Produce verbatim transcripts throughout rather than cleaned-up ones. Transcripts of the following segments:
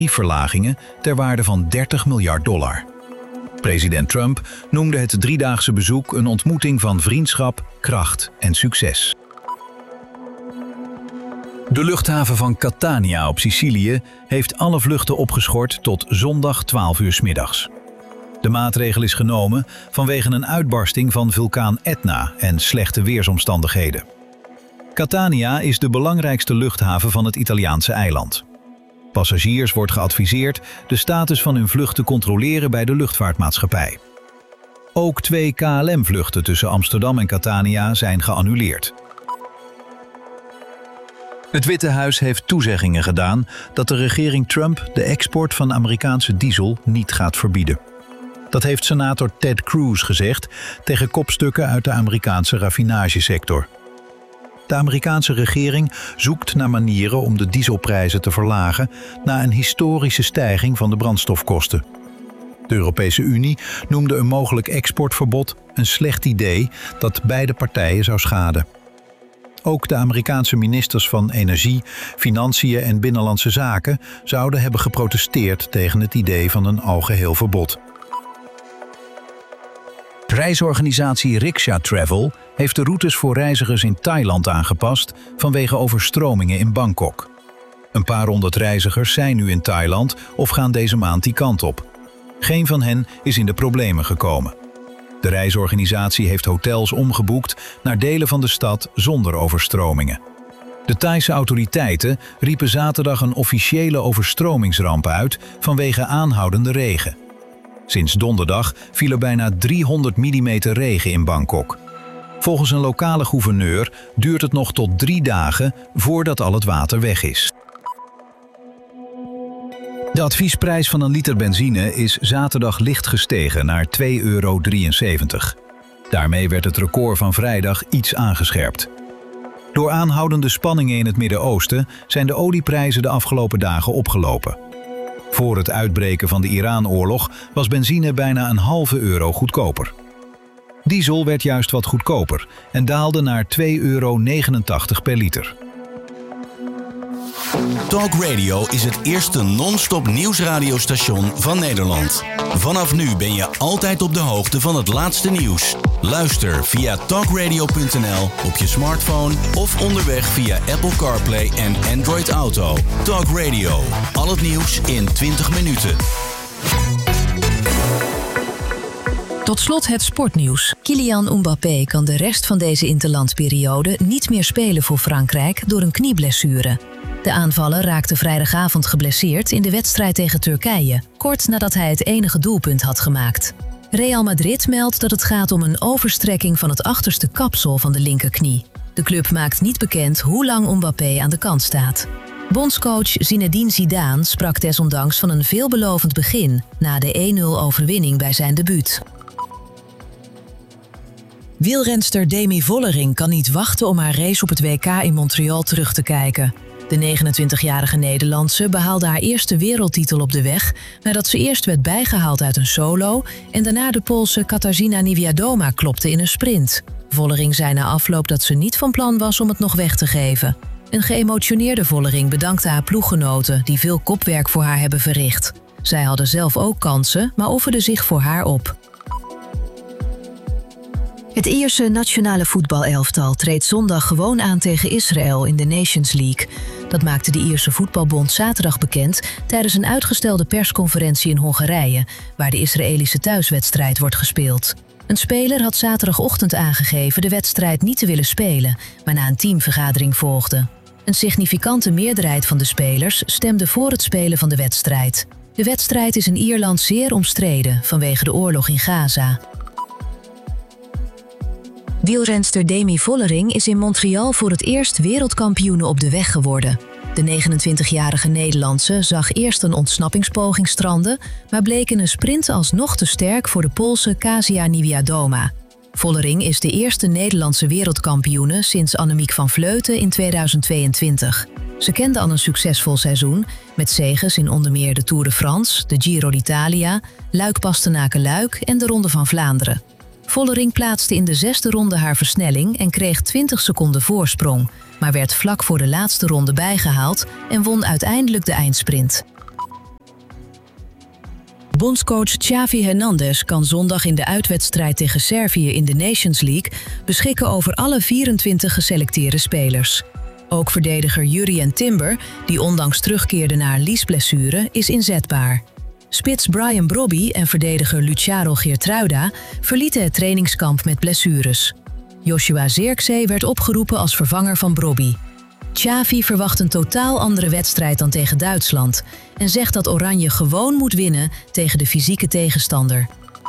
verlagingen ter waarde van dertig miljard dollar. President Trump noemde het driedaagse bezoek een ontmoeting van vriendschap, kracht en succes. De luchthaven van Catania op Sicilië heeft alle vluchten opgeschort tot zondag twaalf uur 's middags. De maatregel is genomen vanwege een uitbarsting van vulkaan Etna en slechte weersomstandigheden. Catania is de belangrijkste luchthaven van het Italiaanse eiland. Passagiers wordt geadviseerd de status van hun vlucht te controleren bij de luchtvaartmaatschappij. Ook twee K L M-vluchten tussen Amsterdam en Catania zijn geannuleerd. Het Witte Huis heeft toezeggingen gedaan dat de regering Trump de export van Amerikaanse diesel niet gaat verbieden. Dat heeft senator Ted Cruz gezegd tegen kopstukken uit de Amerikaanse raffinagesector. De Amerikaanse regering zoekt naar manieren om de dieselprijzen te verlagen na een historische stijging van de brandstofkosten. De Europese Unie noemde een mogelijk exportverbod een slecht idee dat beide partijen zou schaden. Ook de Amerikaanse ministers van Energie, Financiën en Binnenlandse Zaken zouden hebben geprotesteerd tegen het idee van een algeheel verbod. Reisorganisatie Riksha Travel heeft de routes voor reizigers in Thailand aangepast vanwege overstromingen in Bangkok. Een paar honderd reizigers zijn nu in Thailand of gaan deze maand die kant op. Geen van hen is in de problemen gekomen. De reisorganisatie heeft hotels omgeboekt naar delen van de stad zonder overstromingen. De Thaise autoriteiten riepen zaterdag een officiële overstromingsramp uit vanwege aanhoudende regen. Sinds donderdag viel er bijna driehonderd millimeter regen in Bangkok. Volgens een lokale gouverneur duurt het nog tot drie dagen voordat al het water weg is. De adviesprijs van een liter benzine is zaterdag licht gestegen naar twee euro drieënzeventig. Daarmee werd het record van vrijdag iets aangescherpt. Door aanhoudende spanningen in het Midden-Oosten zijn de olieprijzen de afgelopen dagen opgelopen. Voor het uitbreken van de Iran-oorlog was benzine bijna een halve euro goedkoper. Diesel werd juist wat goedkoper en daalde naar twee euro negenentachtig per liter. Talk Radio is het eerste non-stop nieuwsradiostation van Nederland. Vanaf nu ben je altijd op de hoogte van het laatste nieuws. Luister via talkradio punt n l op je smartphone of onderweg via Apple CarPlay en Android Auto. Talk Radio, al het nieuws in twintig minuten. Tot slot het sportnieuws. Kylian Mbappé kan de rest van deze interlandperiode niet meer spelen voor Frankrijk door een knieblessure. De aanvaller raakte vrijdagavond geblesseerd in de wedstrijd tegen Turkije, kort nadat hij het enige doelpunt had gemaakt. Real Madrid meldt dat het gaat om een overstrekking van het achterste kapsel van de linkerknie. De club maakt niet bekend hoe lang Mbappé aan de kant staat. Bondscoach Zinedine Zidane sprak desondanks van een veelbelovend begin na de één nul overwinning bij zijn debuut. Wielrenster Demi Vollering kan niet wachten om haar race op het W K in Montreal terug te kijken. De negenentwintigjarige Nederlandse behaalde haar eerste wereldtitel op de weg nadat ze eerst werd bijgehaald uit een solo en daarna de Poolse Katarzyna Niewiadoma klopte in een sprint. Vollering zei na afloop dat ze niet van plan was om het nog weg te geven. Een geëmotioneerde Vollering bedankte haar ploeggenoten die veel kopwerk voor haar hebben verricht. Zij hadden zelf ook kansen, maar offerden zich voor haar op. Het Ierse nationale voetbalelftal treedt zondag gewoon aan tegen Israël in de Nations League. Dat maakte de Ierse voetbalbond zaterdag bekend tijdens een uitgestelde persconferentie in Hongarije, waar de Israëlische thuiswedstrijd wordt gespeeld. Een speler had zaterdagochtend aangegeven de wedstrijd niet te willen spelen, maar na een teamvergadering volgde. Een significante meerderheid van de spelers stemde voor het spelen van de wedstrijd. De wedstrijd is in Ierland zeer omstreden vanwege de oorlog in Gaza. Wielrenster Demi Vollering is in Montreal voor het eerst wereldkampioene op de weg geworden. De negenentwintigjarige Nederlandse zag eerst een ontsnappingspoging stranden, maar bleek in een sprint alsnog te sterk voor de Poolse Kasia Niewiadoma. Vollering is de eerste Nederlandse wereldkampioene sinds Annemiek van Vleuten in tweeduizend tweeëntwintig. Ze kende al een succesvol seizoen, met zeges in onder meer de Tour de France, de Giro d'Italia, Luik-Bastenaken-Luik en de Ronde van Vlaanderen. Vollering plaatste in de zesde ronde haar versnelling en kreeg twintig seconden voorsprong, maar werd vlak voor de laatste ronde bijgehaald en won uiteindelijk de eindsprint. Bondscoach Xavi Hernandez kan zondag in de uitwedstrijd tegen Servië in de Nations League beschikken over alle vierentwintig geselecteerde spelers. Ook verdediger Jurrien Timber, die ondanks terugkeerde na een liesblessure, is inzetbaar. Spits Brian Brobby en verdediger Luciano Geertruida verlieten het trainingskamp met blessures. Joshua Zirkzee werd opgeroepen als vervanger van Brobby. Xavi verwacht een totaal andere wedstrijd dan tegen Duitsland en zegt dat Oranje gewoon moet winnen tegen de fysieke tegenstander.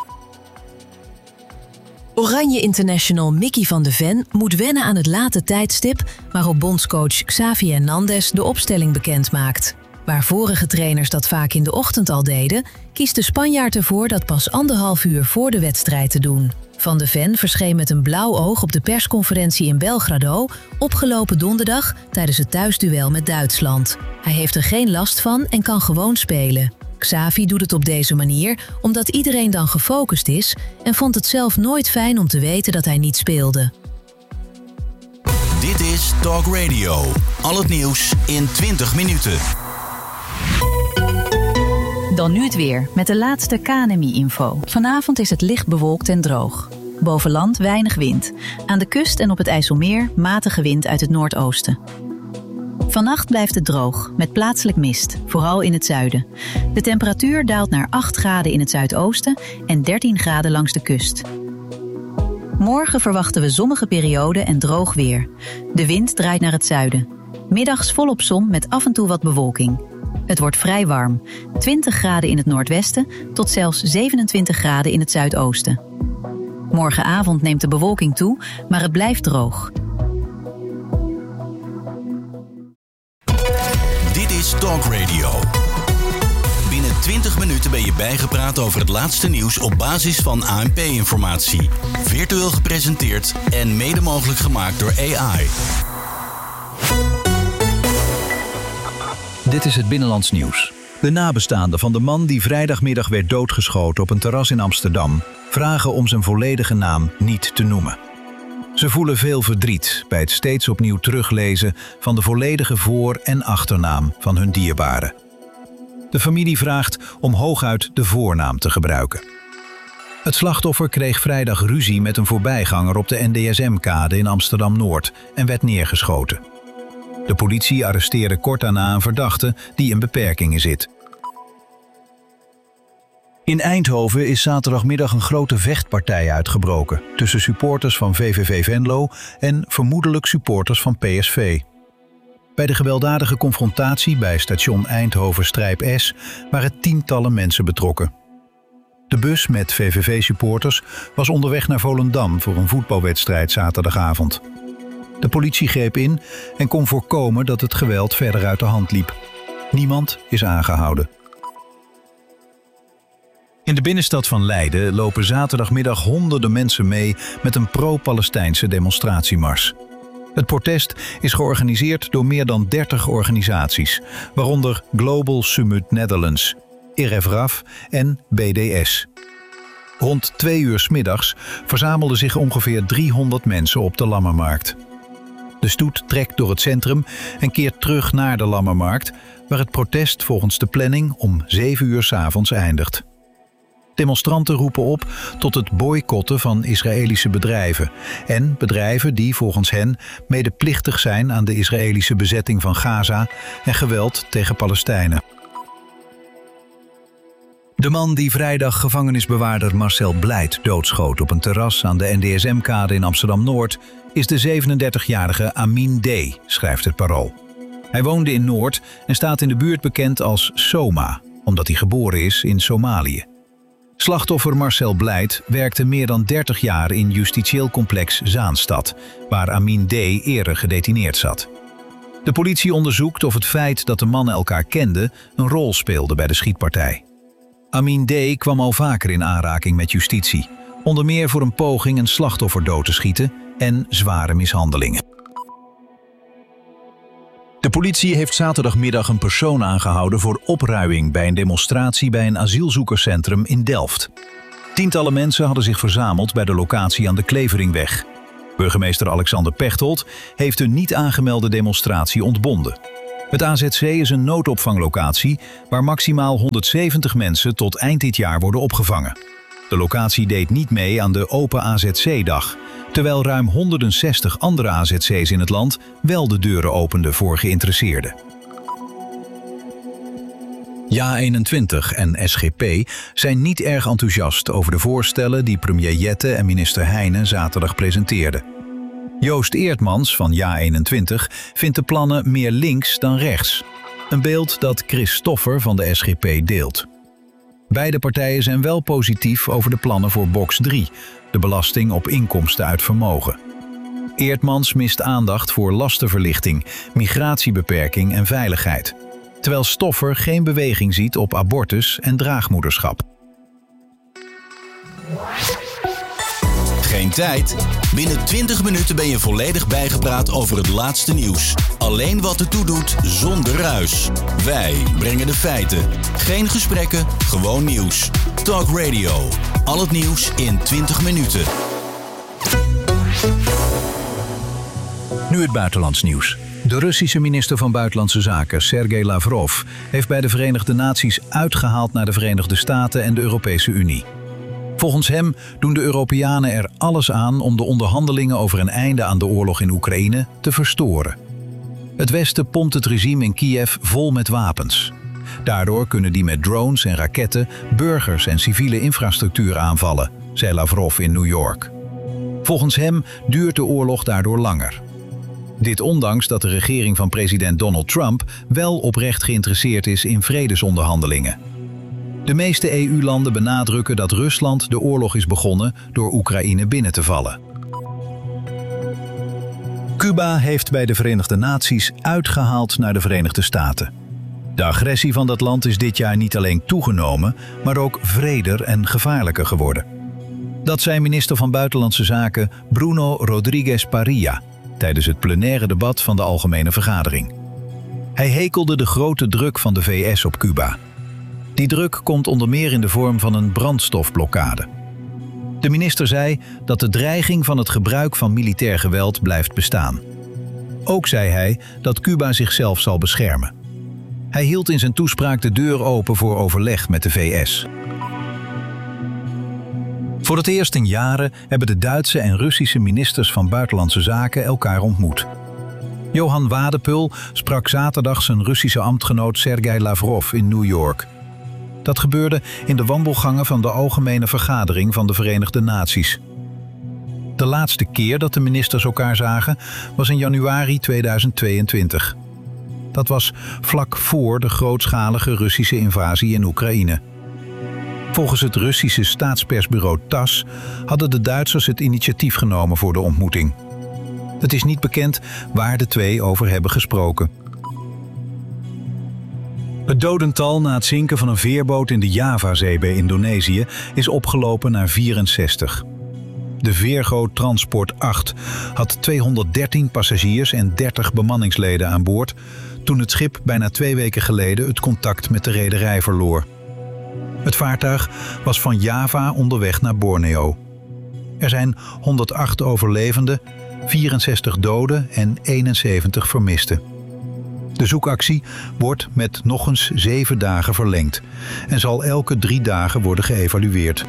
Oranje International Mickey van de Ven moet wennen aan het late tijdstip waarop bondscoach Xavi Hernandez de opstelling bekend maakt. Waar vorige trainers dat vaak in de ochtend al deden, kiest de Spanjaard ervoor dat pas anderhalf uur voor de wedstrijd te doen. Van de Ven verscheen met een blauw oog op de persconferentie in Belgrado, opgelopen donderdag tijdens het thuisduel met Duitsland. Hij heeft er geen last van en kan gewoon spelen. Xavi doet het op deze manier omdat iedereen dan gefocust is en vond het zelf nooit fijn om te weten dat hij niet speelde. Dit is Talk Radio. Al het nieuws in twintig minuten. Dan nu het weer, met de laatste K N M I-info. Vanavond is het licht bewolkt en droog. Boven land weinig wind. Aan de kust en op het IJsselmeer matige wind uit het noordoosten. Vannacht blijft het droog, met plaatselijk mist, vooral in het zuiden. De temperatuur daalt naar acht graden in het zuidoosten en dertien graden langs de kust. Morgen verwachten we zonnige perioden en droog weer. De wind draait naar het zuiden. Middags volop zon met af en toe wat bewolking. Het wordt vrij warm, twintig graden in het noordwesten tot zelfs zevenentwintig graden in het zuidoosten. Morgenavond neemt de bewolking toe, maar het blijft droog. Dit is Talk Radio. Binnen twintig minuten ben je bijgepraat over het laatste nieuws op basis van A N P-informatie. Virtueel gepresenteerd en mede mogelijk gemaakt door A I. Dit is het Binnenlands Nieuws. De nabestaanden van de man die vrijdagmiddag werd doodgeschoten op een terras in Amsterdam vragen om zijn volledige naam niet te noemen. Ze voelen veel verdriet bij het steeds opnieuw teruglezen van de volledige voor- en achternaam van hun dierbare. De familie vraagt om hooguit de voornaam te gebruiken. Het slachtoffer kreeg vrijdag ruzie met een voorbijganger op de N D S M-kade in Amsterdam-Noord en werd neergeschoten. De politie arresteerde kort daarna een verdachte die in beperkingen zit. In Eindhoven is zaterdagmiddag een grote vechtpartij uitgebroken tussen supporters van V V V Venlo en vermoedelijk supporters van P S V. Bij de gewelddadige confrontatie bij station Eindhoven S waren tientallen mensen betrokken. De bus met V V V-supporters was onderweg naar Volendam voor een voetbalwedstrijd zaterdagavond. De politie greep in en kon voorkomen dat het geweld verder uit de hand liep. Niemand is aangehouden. In de binnenstad van Leiden lopen zaterdagmiddag honderden mensen mee met een pro-Palestijnse demonstratiemars. Het protest is georganiseerd door meer dan dertig organisaties, waaronder Global Summit Netherlands, I R F R A F en B D S. Rond twee uur 's middags verzamelden zich ongeveer driehonderd mensen op de Lammermarkt. De stoet trekt door het centrum en keert terug naar de Lammermarkt, waar het protest volgens de planning om zeven uur 's avonds eindigt. Demonstranten roepen op tot het boycotten van Israëlische bedrijven en bedrijven die volgens hen medeplichtig zijn aan de Israëlische bezetting van Gaza en geweld tegen Palestijnen. De man die vrijdag gevangenisbewaarder Marcel Blijt doodschoot op een terras aan de N D S M-kade in Amsterdam-Noord is de zevenendertigjarige Amin D., schrijft het Parool. Hij woonde in Noord en staat in de buurt bekend als Soma, omdat hij geboren is in Somalië. Slachtoffer Marcel Blijt werkte meer dan dertig jaar in justitieel complex Zaanstad, waar Amin D. eerder gedetineerd zat. De politie onderzoekt of het feit dat de mannen elkaar kenden een rol speelde bij de schietpartij. Amin D. kwam al vaker in aanraking met justitie, onder meer voor een poging een slachtoffer dood te schieten en zware mishandelingen. De politie heeft zaterdagmiddag een persoon aangehouden voor opruiing bij een demonstratie bij een asielzoekerscentrum in Delft. Tientallen mensen hadden zich verzameld bij de locatie aan de Kleveringweg. Burgemeester Alexander Pechtold heeft een niet aangemelde demonstratie ontbonden. Het A Z C is een noodopvanglocatie waar maximaal honderdzeventig mensen tot eind dit jaar worden opgevangen. De locatie deed niet mee aan de Open A Z C-dag, terwijl ruim honderdzestig andere A Z C's in het land wel de deuren openden voor geïnteresseerden. Ja eenentwintig en S G P zijn niet erg enthousiast over de voorstellen die premier Jette en minister Heijnen zaterdag presenteerden. Joost Eertmans van Ja eenentwintig vindt de plannen meer links dan rechts. Een beeld dat Chris Stoffer van de S G P deelt. Beide partijen zijn wel positief over de plannen voor box drie, de belasting op inkomsten uit vermogen. Eertmans mist aandacht voor lastenverlichting, migratiebeperking en veiligheid, terwijl Stoffer geen beweging ziet op abortus en draagmoederschap. Geen tijd? Binnen twintig minuten ben je volledig bijgepraat over het laatste nieuws. Alleen wat ertoe doet, zonder ruis. Wij brengen de feiten. Geen gesprekken, gewoon nieuws. Talk Radio. Al het nieuws in twintig minuten. Nu het buitenlands nieuws. De Russische minister van Buitenlandse Zaken, Sergej Lavrov, heeft bij de Verenigde Naties uitgehaald naar de Verenigde Staten en de Europese Unie. Volgens hem doen de Europeanen er alles aan om de onderhandelingen over een einde aan de oorlog in Oekraïne te verstoren. Het Westen pompt het regime in Kiev vol met wapens. Daardoor kunnen die met drones en raketten burgers en civiele infrastructuur aanvallen, zei Lavrov in New York. Volgens hem duurt de oorlog daardoor langer. Dit ondanks dat de regering van president Donald Trump wel oprecht geïnteresseerd is in vredesonderhandelingen. De meeste E U-landen benadrukken dat Rusland de oorlog is begonnen door Oekraïne binnen te vallen. Cuba heeft bij de Verenigde Naties uitgehaald naar de Verenigde Staten. De agressie van dat land is dit jaar niet alleen toegenomen, maar ook wreder en gevaarlijker geworden. Dat zei minister van Buitenlandse Zaken Bruno Rodriguez Parilla tijdens het plenaire debat van de Algemene Vergadering. Hij hekelde de grote druk van de V S op Cuba. Die druk komt onder meer in de vorm van een brandstofblokkade. De minister zei dat de dreiging van het gebruik van militair geweld blijft bestaan. Ook zei hij dat Cuba zichzelf zal beschermen. Hij hield in zijn toespraak de deur open voor overleg met de V S. Voor het eerst in jaren hebben de Duitse en Russische ministers van Buitenlandse Zaken elkaar ontmoet. Johan Wadepul sprak zaterdag zijn Russische ambtgenoot Sergej Lavrov in New York. Dat gebeurde in de wandelgangen van de Algemene Vergadering van de Verenigde Naties. De laatste keer dat de ministers elkaar zagen was in januari tweeduizend tweeëntwintig. Dat was vlak voor de grootschalige Russische invasie in Oekraïne. Volgens het Russische staatspersbureau TASS hadden de Duitsers het initiatief genomen voor de ontmoeting. Het is niet bekend waar de twee over hebben gesproken. Het dodental na het zinken van een veerboot in de Javazee bij Indonesië is opgelopen naar vierenzestig. De Virgo Transport acht had tweehonderddertien passagiers en dertig bemanningsleden aan boord toen het schip bijna twee weken geleden het contact met de rederij verloor. Het vaartuig was van Java onderweg naar Borneo. Er zijn honderdacht overlevenden, vierenzestig doden en eenenzeventig vermisten. De zoekactie wordt met nog eens zeven dagen verlengd en zal elke drie dagen worden geëvalueerd.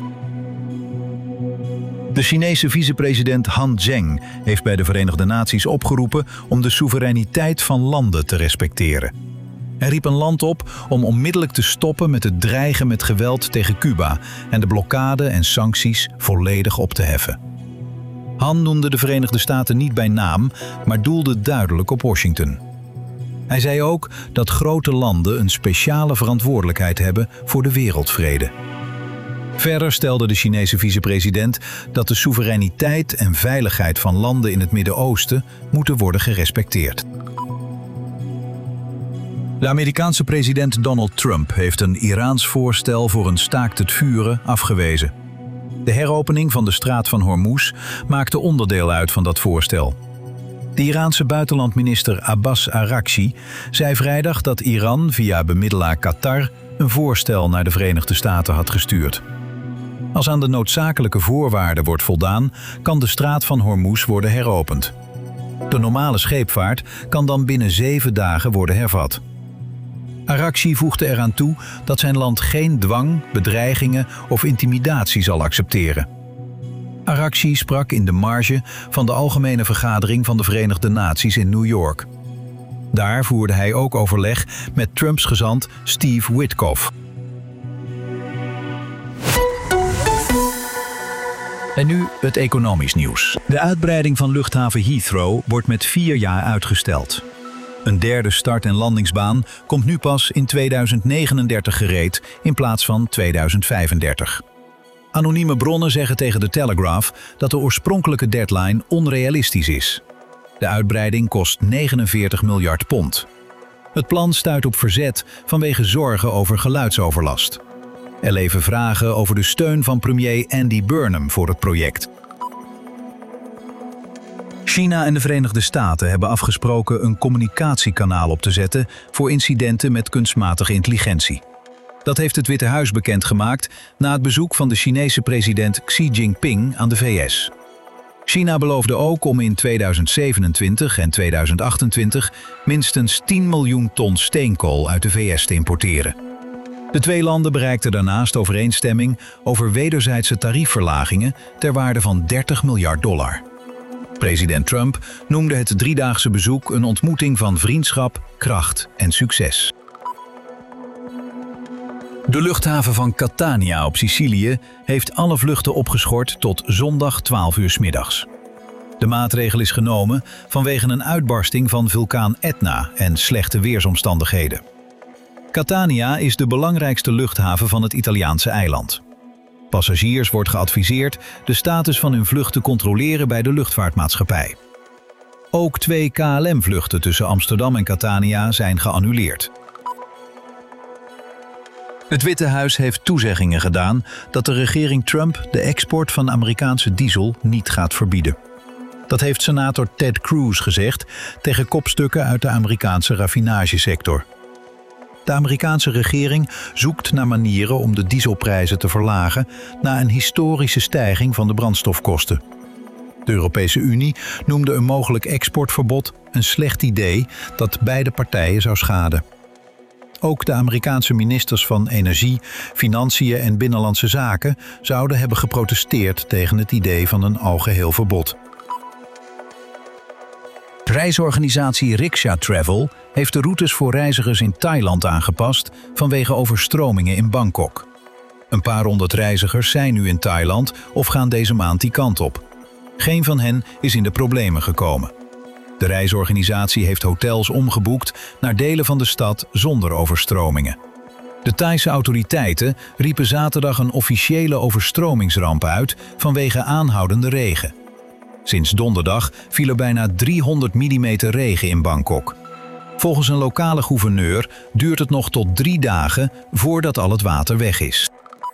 De Chinese vicepresident Han Zheng heeft bij de Verenigde Naties opgeroepen om de soevereiniteit van landen te respecteren. Hij riep een land op om onmiddellijk te stoppen met het dreigen met geweld tegen Cuba en de blokkade en sancties volledig op te heffen. Han noemde de Verenigde Staten niet bij naam, maar doelde duidelijk op Washington. Hij zei ook dat grote landen een speciale verantwoordelijkheid hebben voor de wereldvrede. Verder stelde de Chinese vicepresident dat de soevereiniteit en veiligheid van landen in het Midden-Oosten moeten worden gerespecteerd. De Amerikaanse president Donald Trump heeft een Iraans voorstel voor een staakt het vuren afgewezen. De heropening van de straat van Hormuz maakte onderdeel uit van dat voorstel. De Iraanse buitenlandminister Abbas Araghchi zei vrijdag dat Iran via bemiddelaar Qatar een voorstel naar de Verenigde Staten had gestuurd. Als aan de noodzakelijke voorwaarden wordt voldaan, kan de straat van Hormuz worden heropend. De normale scheepvaart kan dan binnen zeven dagen worden hervat. Araghchi voegde eraan toe dat zijn land geen dwang, bedreigingen of intimidatie zal accepteren. Araghchi sprak in de marge van de Algemene Vergadering van de Verenigde Naties in New York. Daar voerde hij ook overleg met Trumps gezant Steve Witkoff. En nu het economisch nieuws. De uitbreiding van luchthaven Heathrow wordt met vier jaar uitgesteld. Een derde start- en landingsbaan komt nu pas in tweeduizend negenendertig gereed in plaats van tweeduizend vijfendertig. Anonieme bronnen zeggen tegen de Telegraph dat de oorspronkelijke deadline onrealistisch is. De uitbreiding kost negenenveertig miljard pond. Het plan stuit op verzet vanwege zorgen over geluidsoverlast. Er leven vragen over de steun van premier Andy Burnham voor het project. China en de Verenigde Staten hebben afgesproken een communicatiekanaal op te zetten voor incidenten met kunstmatige intelligentie. Dat heeft het Witte Huis bekendgemaakt na het bezoek van de Chinese president Xi Jinping aan de V S. China beloofde ook om in tweeduizend zevenentwintig en tweeduizend achtentwintig minstens tien miljoen ton steenkool uit de V S te importeren. De twee landen bereikten daarnaast overeenstemming over wederzijdse tariefverlagingen ter waarde van dertig miljard dollar. President Trump noemde het driedaagse bezoek een ontmoeting van vriendschap, kracht en succes. De luchthaven van Catania op Sicilië heeft alle vluchten opgeschort tot zondag twaalf uur 's middags. De maatregel is genomen vanwege een uitbarsting van vulkaan Etna en slechte weersomstandigheden. Catania is de belangrijkste luchthaven van het Italiaanse eiland. Passagiers wordt geadviseerd de status van hun vlucht te controleren bij de luchtvaartmaatschappij. Ook twee K L M-vluchten tussen Amsterdam en Catania zijn geannuleerd. Het Witte Huis heeft toezeggingen gedaan dat de regering Trump de export van Amerikaanse diesel niet gaat verbieden. Dat heeft senator Ted Cruz gezegd tegen kopstukken uit de Amerikaanse raffinagesector. De Amerikaanse regering zoekt naar manieren om de dieselprijzen te verlagen na een historische stijging van de brandstofkosten. De Europese Unie noemde een mogelijk exportverbod een slecht idee dat beide partijen zou schaden. Ook de Amerikaanse ministers van Energie, Financiën en Binnenlandse Zaken zouden hebben geprotesteerd tegen het idee van een algeheel verbod. Reisorganisatie Riksha Travel heeft de routes voor reizigers in Thailand aangepast vanwege overstromingen in Bangkok. Een paar honderd reizigers zijn nu in Thailand of gaan deze maand die kant op. Geen van hen is in de problemen gekomen. De reisorganisatie heeft hotels omgeboekt naar delen van de stad zonder overstromingen. De Thaise autoriteiten riepen zaterdag een officiële overstromingsramp uit vanwege aanhoudende regen. Sinds donderdag viel er bijna driehonderd millimeter regen in Bangkok. Volgens een lokale gouverneur duurt het nog tot drie dagen voordat al het water weg is.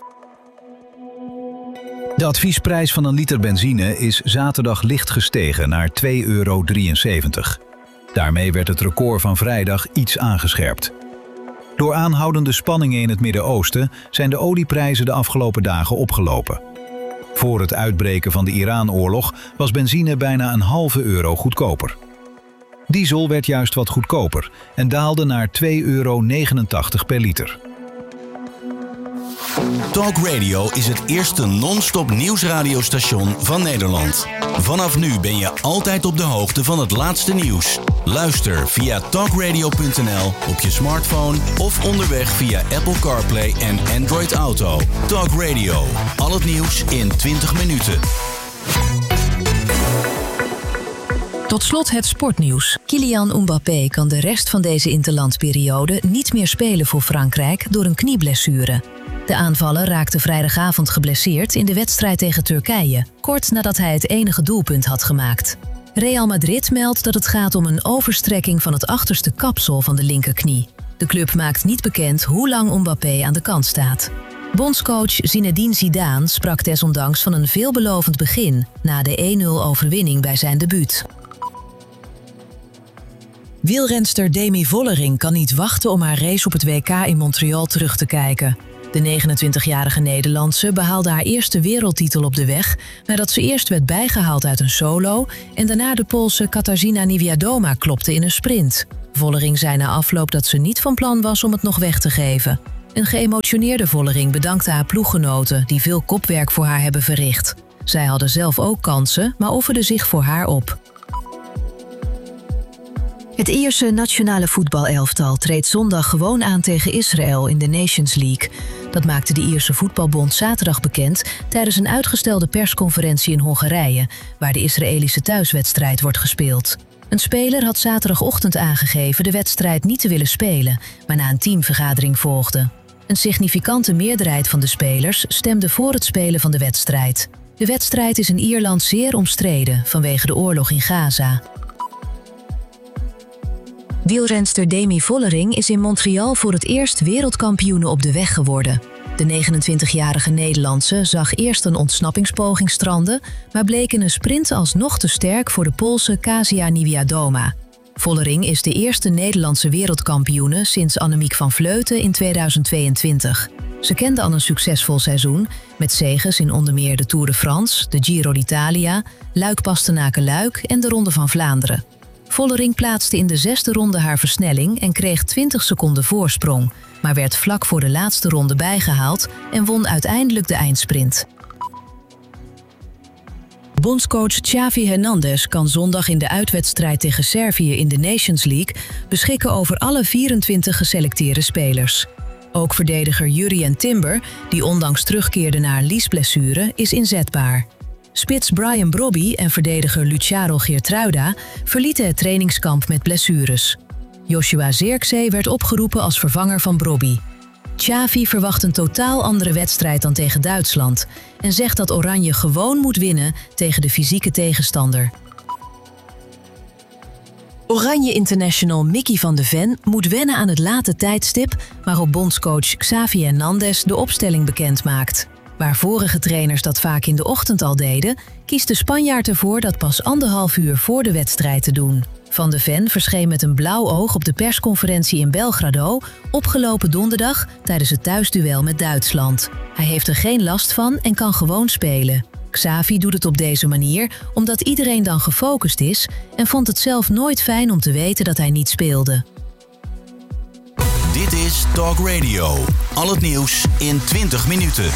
De adviesprijs van een liter benzine is zaterdag licht gestegen naar twee euro drieënzeventig. Daarmee werd het record van vrijdag iets aangescherpt. Door aanhoudende spanningen in het Midden-Oosten zijn de olieprijzen de afgelopen dagen opgelopen. Voor het uitbreken van de Iran-oorlog was benzine bijna een halve euro goedkoper. Diesel werd juist wat goedkoper en daalde naar twee euro negenentachtig per liter. Talk Radio is het eerste non-stop nieuwsradiostation van Nederland. Vanaf nu ben je altijd op de hoogte van het laatste nieuws. Luister via talk radio punt n l op je smartphone of onderweg via Apple CarPlay en Android Auto. Talk Radio, al het nieuws in twintig minuten. Tot slot het sportnieuws. Kylian Mbappé kan de rest van deze interlandperiode niet meer spelen voor Frankrijk door een knieblessure. De aanvaller raakte vrijdagavond geblesseerd in de wedstrijd tegen Turkije, kort nadat hij het enige doelpunt had gemaakt. Real Madrid meldt dat het gaat om een overstrekking van het achterste kapsel van de linkerknie. De club maakt niet bekend hoe lang Mbappé aan de kant staat. Bondscoach Zinedine Zidane sprak desondanks van een veelbelovend begin na de één nul overwinning bij zijn debuut. Wielrenster Demi Vollering kan niet wachten om haar race op het W K in Montreal terug te kijken. De negenentwintigjarige Nederlandse behaalde haar eerste wereldtitel op de weg nadat ze eerst werd bijgehaald uit een solo en daarna de Poolse Katarzyna Niewiadoma klopte in een sprint. Vollering zei na afloop dat ze niet van plan was om het nog weg te geven. Een geëmotioneerde Vollering bedankte haar ploeggenoten die veel kopwerk voor haar hebben verricht. Zij hadden zelf ook kansen, maar offerden zich voor haar op. Het Ierse nationale voetbalelftal treedt zondag gewoon aan tegen Israël in de Nations League. Dat maakte de Ierse voetbalbond zaterdag bekend tijdens een uitgestelde persconferentie in Hongarije, waar de Israëlische thuiswedstrijd wordt gespeeld. Een speler had zaterdagochtend aangegeven de wedstrijd niet te willen spelen, waarna een teamvergadering volgde. Een significante meerderheid van de spelers stemde voor het spelen van de wedstrijd. De wedstrijd is in Ierland zeer omstreden vanwege de oorlog in Gaza. Wielrenster Demi Vollering is in Montreal voor het eerst wereldkampioene op de weg geworden. De negenentwintigjarige Nederlandse zag eerst een ontsnappingspoging stranden, maar bleek in een sprint alsnog te sterk voor de Poolse Kasia Niewiadoma. Vollering is de eerste Nederlandse wereldkampioene sinds Annemiek van Vleuten in tweeduizend tweeëntwintig. Ze kende al een succesvol seizoen, met zeges in onder meer de Tour de France, de Giro d'Italia, Luik-Bastenaken-Luik en de Ronde van Vlaanderen. Vollering plaatste in de zesde ronde haar versnelling en kreeg twintig seconden voorsprong, maar werd vlak voor de laatste ronde bijgehaald en won uiteindelijk de eindsprint. Bondscoach Xavi Hernandez kan zondag in de uitwedstrijd tegen Servië in de Nations League beschikken over alle vierentwintig geselecteerde spelers. Ook verdediger Jurrien Timber, die ondanks terugkeerde na een liesblessure, is inzetbaar. Spits Brian Brobby en verdediger Luciano Geertruida verlieten het trainingskamp met blessures. Joshua Zirkzee werd opgeroepen als vervanger van Brobby. Xavi verwacht een totaal andere wedstrijd dan tegen Duitsland en zegt dat Oranje gewoon moet winnen tegen de fysieke tegenstander. Oranje International Mickey van de Ven moet wennen aan het late tijdstip waarop bondscoach Xavi Hernandez de opstelling bekend maakt. Waar vorige trainers dat vaak in de ochtend al deden, kiest de Spanjaard ervoor dat pas anderhalf uur voor de wedstrijd te doen. Van de Ven verscheen met een blauw oog op de persconferentie in Belgrado, opgelopen donderdag tijdens het thuisduel met Duitsland. Hij heeft er geen last van en kan gewoon spelen. Xavi doet het op deze manier omdat iedereen dan gefocust is en vond het zelf nooit fijn om te weten dat hij niet speelde. Dit is Talk Radio. Al het nieuws in twintig minuten.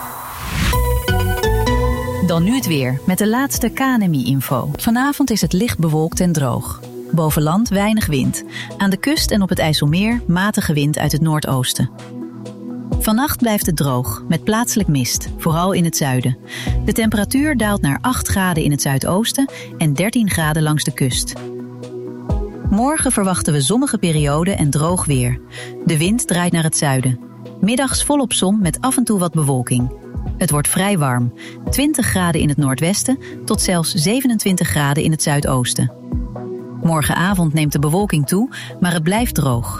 Dan nu het weer, met de laatste K N M I-info. Vanavond is het licht bewolkt en droog. Boven land weinig wind. Aan de kust en op het IJsselmeer matige wind uit het noordoosten. Vannacht blijft het droog, met plaatselijk mist, vooral in het zuiden. De temperatuur daalt naar acht graden in het zuidoosten en dertien graden langs de kust. Morgen verwachten we zonnige perioden en droog weer. De wind draait naar het zuiden. Middags volop zon met af en toe wat bewolking. Het wordt vrij warm, twintig graden in het noordwesten tot zelfs zevenentwintig graden in het zuidoosten. Morgenavond neemt de bewolking toe, maar het blijft droog.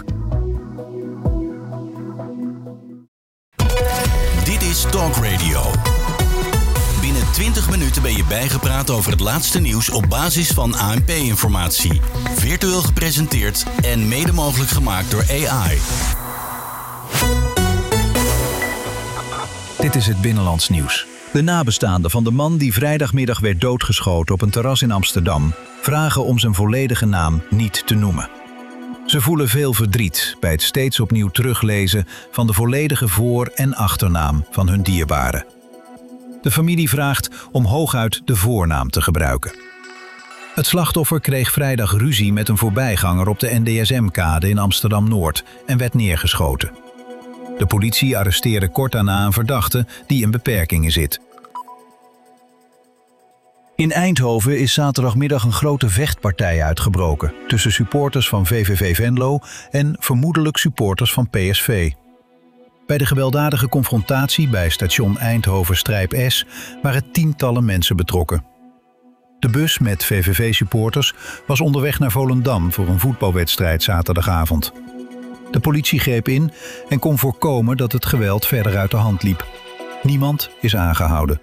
Dit is Talk Radio. Binnen twintig minuten ben je bijgepraat over het laatste nieuws op basis van A N P-informatie. Virtueel gepresenteerd en mede mogelijk gemaakt door A I. Dit is het Binnenlands nieuws. De nabestaanden van de man die vrijdagmiddag werd doodgeschoten op een terras in Amsterdam vragen om zijn volledige naam niet te noemen. Ze voelen veel verdriet bij het steeds opnieuw teruglezen van de volledige voor- en achternaam van hun dierbare. De familie vraagt om hooguit de voornaam te gebruiken. Het slachtoffer kreeg vrijdag ruzie met een voorbijganger op de N D S M-kade in Amsterdam-Noord en werd neergeschoten. De politie arresteerde kort daarna een verdachte die in beperkingen zit. In Eindhoven is zaterdagmiddag een grote vechtpartij uitgebroken tussen supporters van V V V Venlo en vermoedelijk supporters van P S V. Bij de gewelddadige confrontatie bij station Eindhoven-Strijp S waren tientallen mensen betrokken. De bus met V V V-supporters was onderweg naar Volendam voor een voetbalwedstrijd zaterdagavond. De politie greep in en kon voorkomen dat het geweld verder uit de hand liep. Niemand is aangehouden.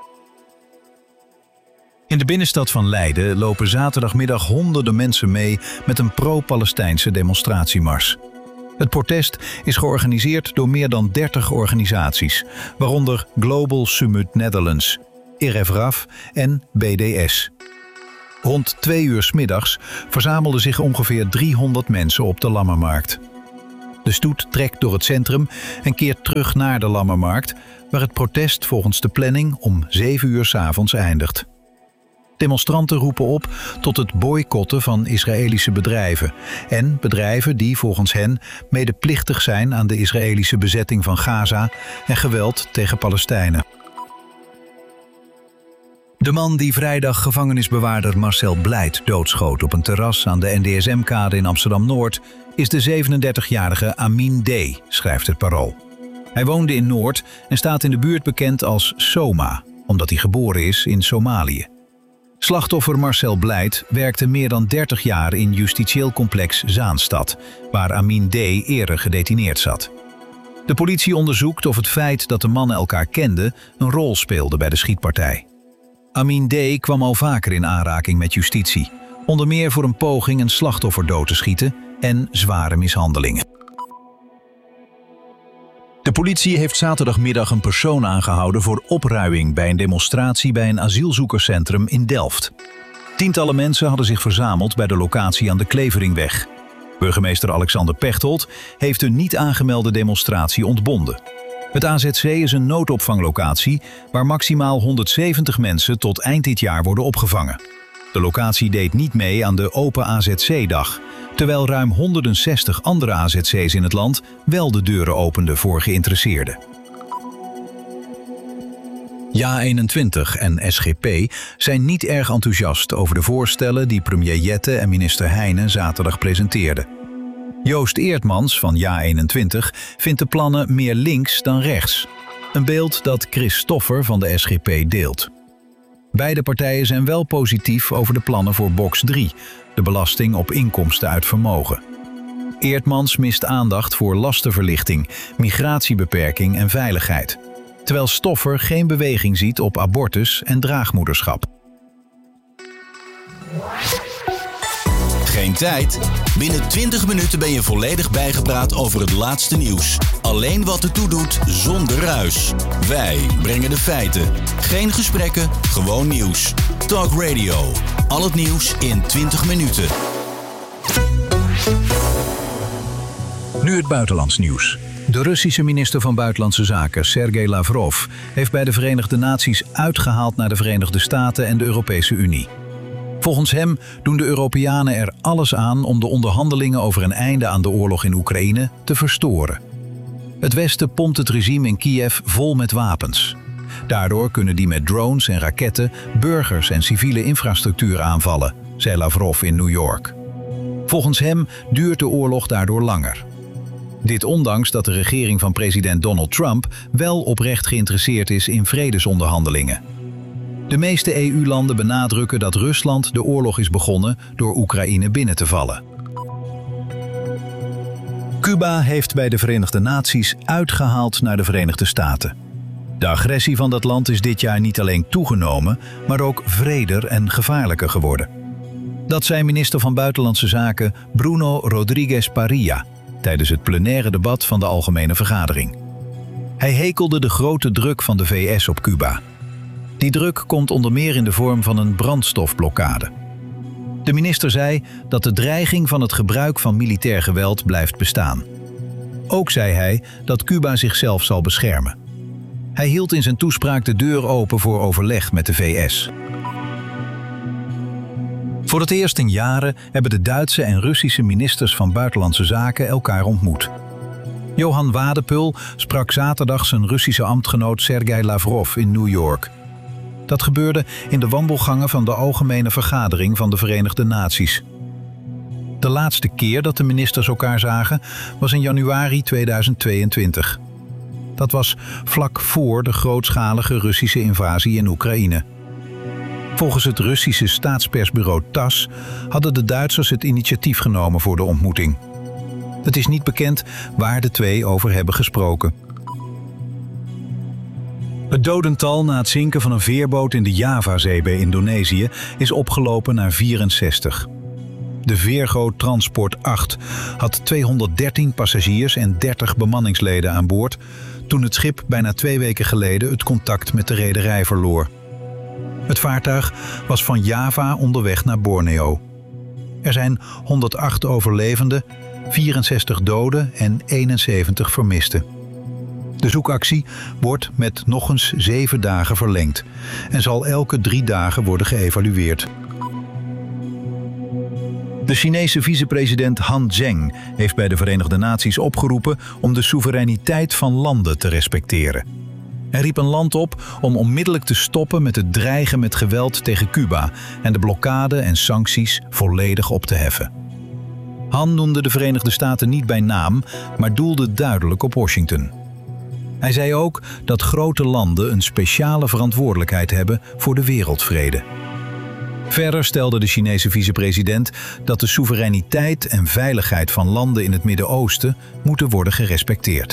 In de binnenstad van Leiden lopen zaterdagmiddag honderden mensen mee met een pro-Palestijnse demonstratiemars. Het protest is georganiseerd door meer dan dertig organisaties, waaronder Global Summit Netherlands, R F R A F en B D S. Rond twee uur 's middags verzamelden zich ongeveer driehonderd mensen op de Lammermarkt. De stoet trekt door het centrum en keert terug naar de Lammermarkt, waar het protest volgens de planning om zeven uur 's avonds eindigt. Demonstranten roepen op tot het boycotten van Israëlische bedrijven en bedrijven die volgens hen medeplichtig zijn aan de Israëlische bezetting van Gaza en geweld tegen Palestijnen. De man die vrijdag gevangenisbewaarder Marcel Blijt doodschoot op een terras aan de N D S M-kade in Amsterdam-Noord is de zevenendertigjarige Amin D., schrijft het Parool. Hij woonde in Noord en staat in de buurt bekend als Soma, omdat hij geboren is in Somalië. Slachtoffer Marcel Blijt werkte meer dan dertig jaar in justitieel complex Zaanstad, waar Amin D. eerder gedetineerd zat. De politie onderzoekt of het feit dat de mannen elkaar kenden een rol speelde bij de schietpartij. Amin D. kwam al vaker in aanraking met justitie, onder meer voor een poging een slachtoffer dood te schieten en zware mishandelingen. De politie heeft zaterdagmiddag een persoon aangehouden voor opruiing bij een demonstratie bij een asielzoekerscentrum in Delft. Tientallen mensen hadden zich verzameld bij de locatie aan de Kleveringweg. Burgemeester Alexander Pechtold heeft een niet aangemelde demonstratie ontbonden. Het A Z C is een noodopvanglocatie waar maximaal honderdzeventig mensen tot eind dit jaar worden opgevangen. De locatie deed niet mee aan de Open A Z C-dag, terwijl ruim honderdzestig andere A Z C's in het land wel de deuren openden voor geïnteresseerden. Ja eenentwintig en S G P zijn niet erg enthousiast over de voorstellen die premier Jette en minister Heijnen zaterdag presenteerden. Joost Eertmans van Ja eenentwintig vindt de plannen meer links dan rechts. Een beeld dat Chris Stoffer van de S G P deelt. Beide partijen zijn wel positief over de plannen voor box drie, de belasting op inkomsten uit vermogen. Eertmans mist aandacht voor lastenverlichting, migratiebeperking en veiligheid, terwijl Stoffer geen beweging ziet op abortus en draagmoederschap. Geen tijd? Binnen twintig minuten ben je volledig bijgepraat over het laatste nieuws. Alleen wat ertoe doet, zonder ruis. Wij brengen de feiten. Geen gesprekken, gewoon nieuws. Talk Radio. Al het nieuws in twintig minuten. Nu het buitenlands nieuws. De Russische minister van Buitenlandse Zaken, Sergej Lavrov, heeft bij de Verenigde Naties uitgehaald naar de Verenigde Staten en de Europese Unie. Volgens hem doen de Europeanen er alles aan om de onderhandelingen over een einde aan de oorlog in Oekraïne te verstoren. Het Westen pompt het regime in Kiev vol met wapens. Daardoor kunnen die met drones en raketten burgers en civiele infrastructuur aanvallen, zei Lavrov in New York. Volgens hem duurt de oorlog daardoor langer. Dit ondanks dat de regering van president Donald Trump wel oprecht geïnteresseerd is in vredesonderhandelingen. De meeste E U-landen benadrukken dat Rusland de oorlog is begonnen door Oekraïne binnen te vallen. Cuba heeft bij de Verenigde Naties uitgehaald naar de Verenigde Staten. De agressie van dat land is dit jaar niet alleen toegenomen, maar ook wreder en gevaarlijker geworden. Dat zei minister van Buitenlandse Zaken Bruno Rodriguez Parilla tijdens het plenaire debat van de Algemene Vergadering. Hij hekelde de grote druk van de V S op Cuba. Die druk komt onder meer in de vorm van een brandstofblokkade. De minister zei dat de dreiging van het gebruik van militair geweld blijft bestaan. Ook zei hij dat Cuba zichzelf zal beschermen. Hij hield in zijn toespraak de deur open voor overleg met de V S. Voor het eerst in jaren hebben de Duitse en Russische ministers van Buitenlandse Zaken elkaar ontmoet. Johan Wadepul sprak zaterdag zijn Russische ambtgenoot Sergej Lavrov in New York. Dat gebeurde in de wandelgangen van de Algemene Vergadering van de Verenigde Naties. De laatste keer dat de ministers elkaar zagen was in januari tweeduizend tweeëntwintig. Dat was vlak voor de grootschalige Russische invasie in Oekraïne. Volgens het Russische staatspersbureau TASS hadden de Duitsers het initiatief genomen voor de ontmoeting. Het is niet bekend waar de twee over hebben gesproken. Het dodental na het zinken van een veerboot in de Javazee bij Indonesië is opgelopen naar vierenzestig. De Virgo Transport acht had tweehonderddertien passagiers en dertig bemanningsleden aan boord toen het schip bijna twee weken geleden het contact met de rederij verloor. Het vaartuig was van Java onderweg naar Borneo. Er zijn honderdacht overlevenden, vierenzestig doden en eenenzeventig vermisten. De zoekactie wordt met nog eens zeven dagen verlengd en zal elke drie dagen worden geëvalueerd. De Chinese vicepresident Han Zheng heeft bij de Verenigde Naties opgeroepen om de soevereiniteit van landen te respecteren. Hij riep een land op om onmiddellijk te stoppen met het dreigen met geweld tegen Cuba en de blokkade en sancties volledig op te heffen. Han noemde de Verenigde Staten niet bij naam, maar doelde duidelijk op Washington. Hij zei ook dat grote landen een speciale verantwoordelijkheid hebben voor de wereldvrede. Verder stelde de Chinese vicepresident dat de soevereiniteit en veiligheid van landen in het Midden-Oosten moeten worden gerespecteerd.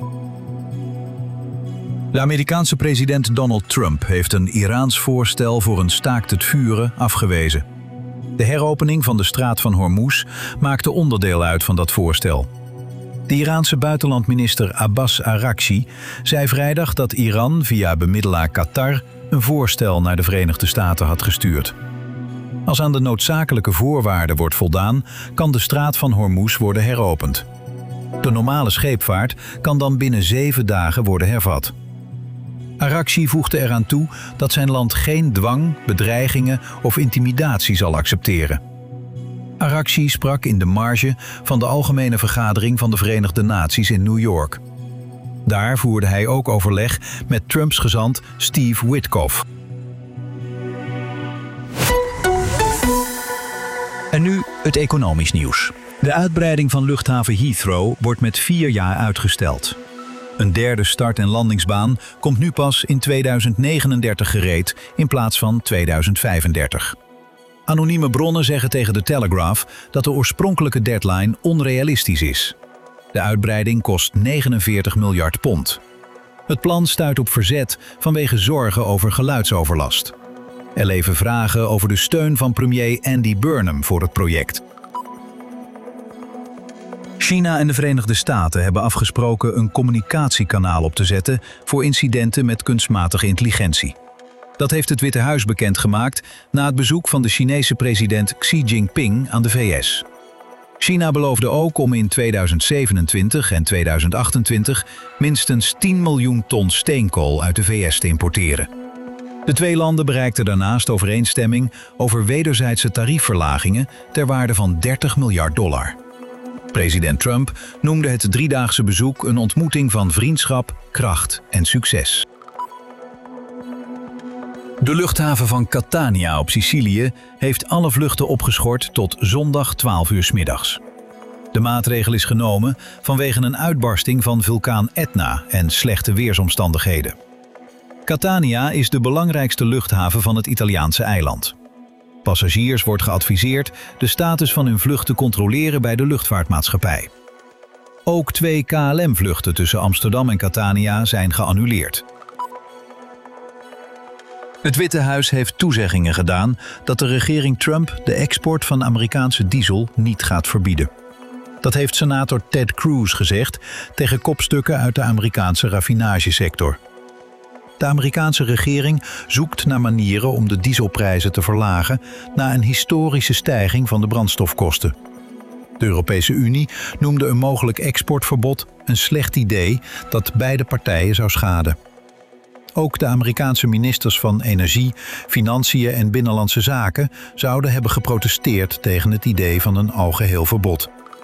De Amerikaanse president Donald Trump heeft een Iraans voorstel voor een staakt het vuren afgewezen. De heropening van de straat van Hormuz maakte onderdeel uit van dat voorstel. De Iraanse buitenlandminister Abbas Araghchi zei vrijdag dat Iran via bemiddelaar Qatar een voorstel naar de Verenigde Staten had gestuurd. Als aan de noodzakelijke voorwaarden wordt voldaan, kan de straat van Hormuz worden heropend. De normale scheepvaart kan dan binnen zeven dagen worden hervat. Araghchi voegde eraan toe dat zijn land geen dwang, bedreigingen of intimidatie zal accepteren. Araghchi sprak in de marge van de Algemene Vergadering van de Verenigde Naties in New York. Daar voerde hij ook overleg met Trumps gezant Steve Witkoff. En nu het economisch nieuws. De uitbreiding van luchthaven Heathrow wordt met vier jaar uitgesteld. Een derde start- en landingsbaan komt nu pas in tweeduizend negenendertig gereed in plaats van tweeduizend vijfendertig. Anonieme bronnen zeggen tegen de Telegraph dat de oorspronkelijke deadline onrealistisch is. De uitbreiding kost negenenveertig miljard pond. Het plan stuit op verzet vanwege zorgen over geluidsoverlast. Er leven vragen over de steun van premier Andy Burnham voor het project. China en de Verenigde Staten hebben afgesproken een communicatiekanaal op te zetten voor incidenten met kunstmatige intelligentie. Dat heeft het Witte Huis bekendgemaakt na het bezoek van de Chinese president Xi Jinping aan de V S. China beloofde ook om in tweeduizend zevenentwintig en tweeduizend achtentwintig minstens tien miljoen ton steenkool uit de V S te importeren. De twee landen bereikten daarnaast overeenstemming over wederzijdse tariefverlagingen ter waarde van dertig miljard dollar. President Trump noemde het driedaagse bezoek een ontmoeting van vriendschap, kracht en succes. De luchthaven van Catania op Sicilië heeft alle vluchten opgeschort tot zondag twaalf uur 's middags. De maatregel is genomen vanwege een uitbarsting van vulkaan Etna en slechte weersomstandigheden. Catania is de belangrijkste luchthaven van het Italiaanse eiland. Passagiers wordt geadviseerd de status van hun vlucht te controleren bij de luchtvaartmaatschappij. Ook twee K L M-vluchten tussen Amsterdam en Catania zijn geannuleerd. Het Witte Huis heeft toezeggingen gedaan dat de regering Trump de export van Amerikaanse diesel niet gaat verbieden. Dat heeft senator Ted Cruz gezegd tegen kopstukken uit de Amerikaanse raffinagesector. De Amerikaanse regering zoekt naar manieren om de dieselprijzen te verlagen na een historische stijging van de brandstofkosten. De Europese Unie noemde een mogelijk exportverbod een slecht idee dat beide partijen zou schaden. Ook de Amerikaanse ministers van Energie, Financiën en Binnenlandse Zaken zouden hebben geprotesteerd tegen het idee van een algeheel verbod.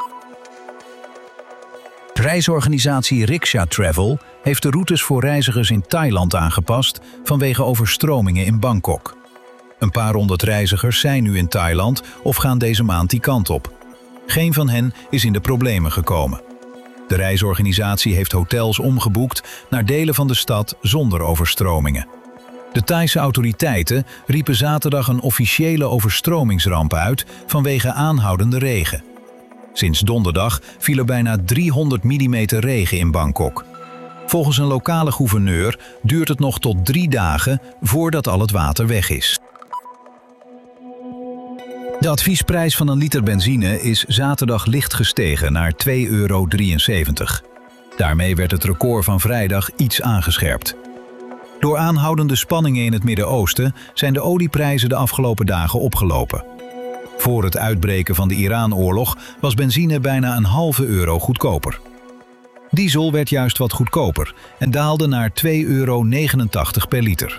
Reisorganisatie Riksha Travel heeft de routes voor reizigers in Thailand aangepast vanwege overstromingen in Bangkok. Een paar honderd reizigers zijn nu in Thailand of gaan deze maand die kant op. Geen van hen is in de problemen gekomen. De reisorganisatie heeft hotels omgeboekt naar delen van de stad zonder overstromingen. De Thaise autoriteiten riepen zaterdag een officiële overstromingsramp uit vanwege aanhoudende regen. Sinds donderdag viel er bijna driehonderd millimeter regen in Bangkok. Volgens een lokale gouverneur duurt het nog tot drie dagen voordat al het water weg is. De adviesprijs van een liter benzine is zaterdag licht gestegen naar twee euro drieënzeventig. Daarmee werd het record van vrijdag iets aangescherpt. Door aanhoudende spanningen in het Midden-Oosten zijn de olieprijzen de afgelopen dagen opgelopen. Voor het uitbreken van de Iran-oorlog was benzine bijna een halve euro goedkoper. Diesel werd juist wat goedkoper en daalde naar twee euro negenentachtig per liter.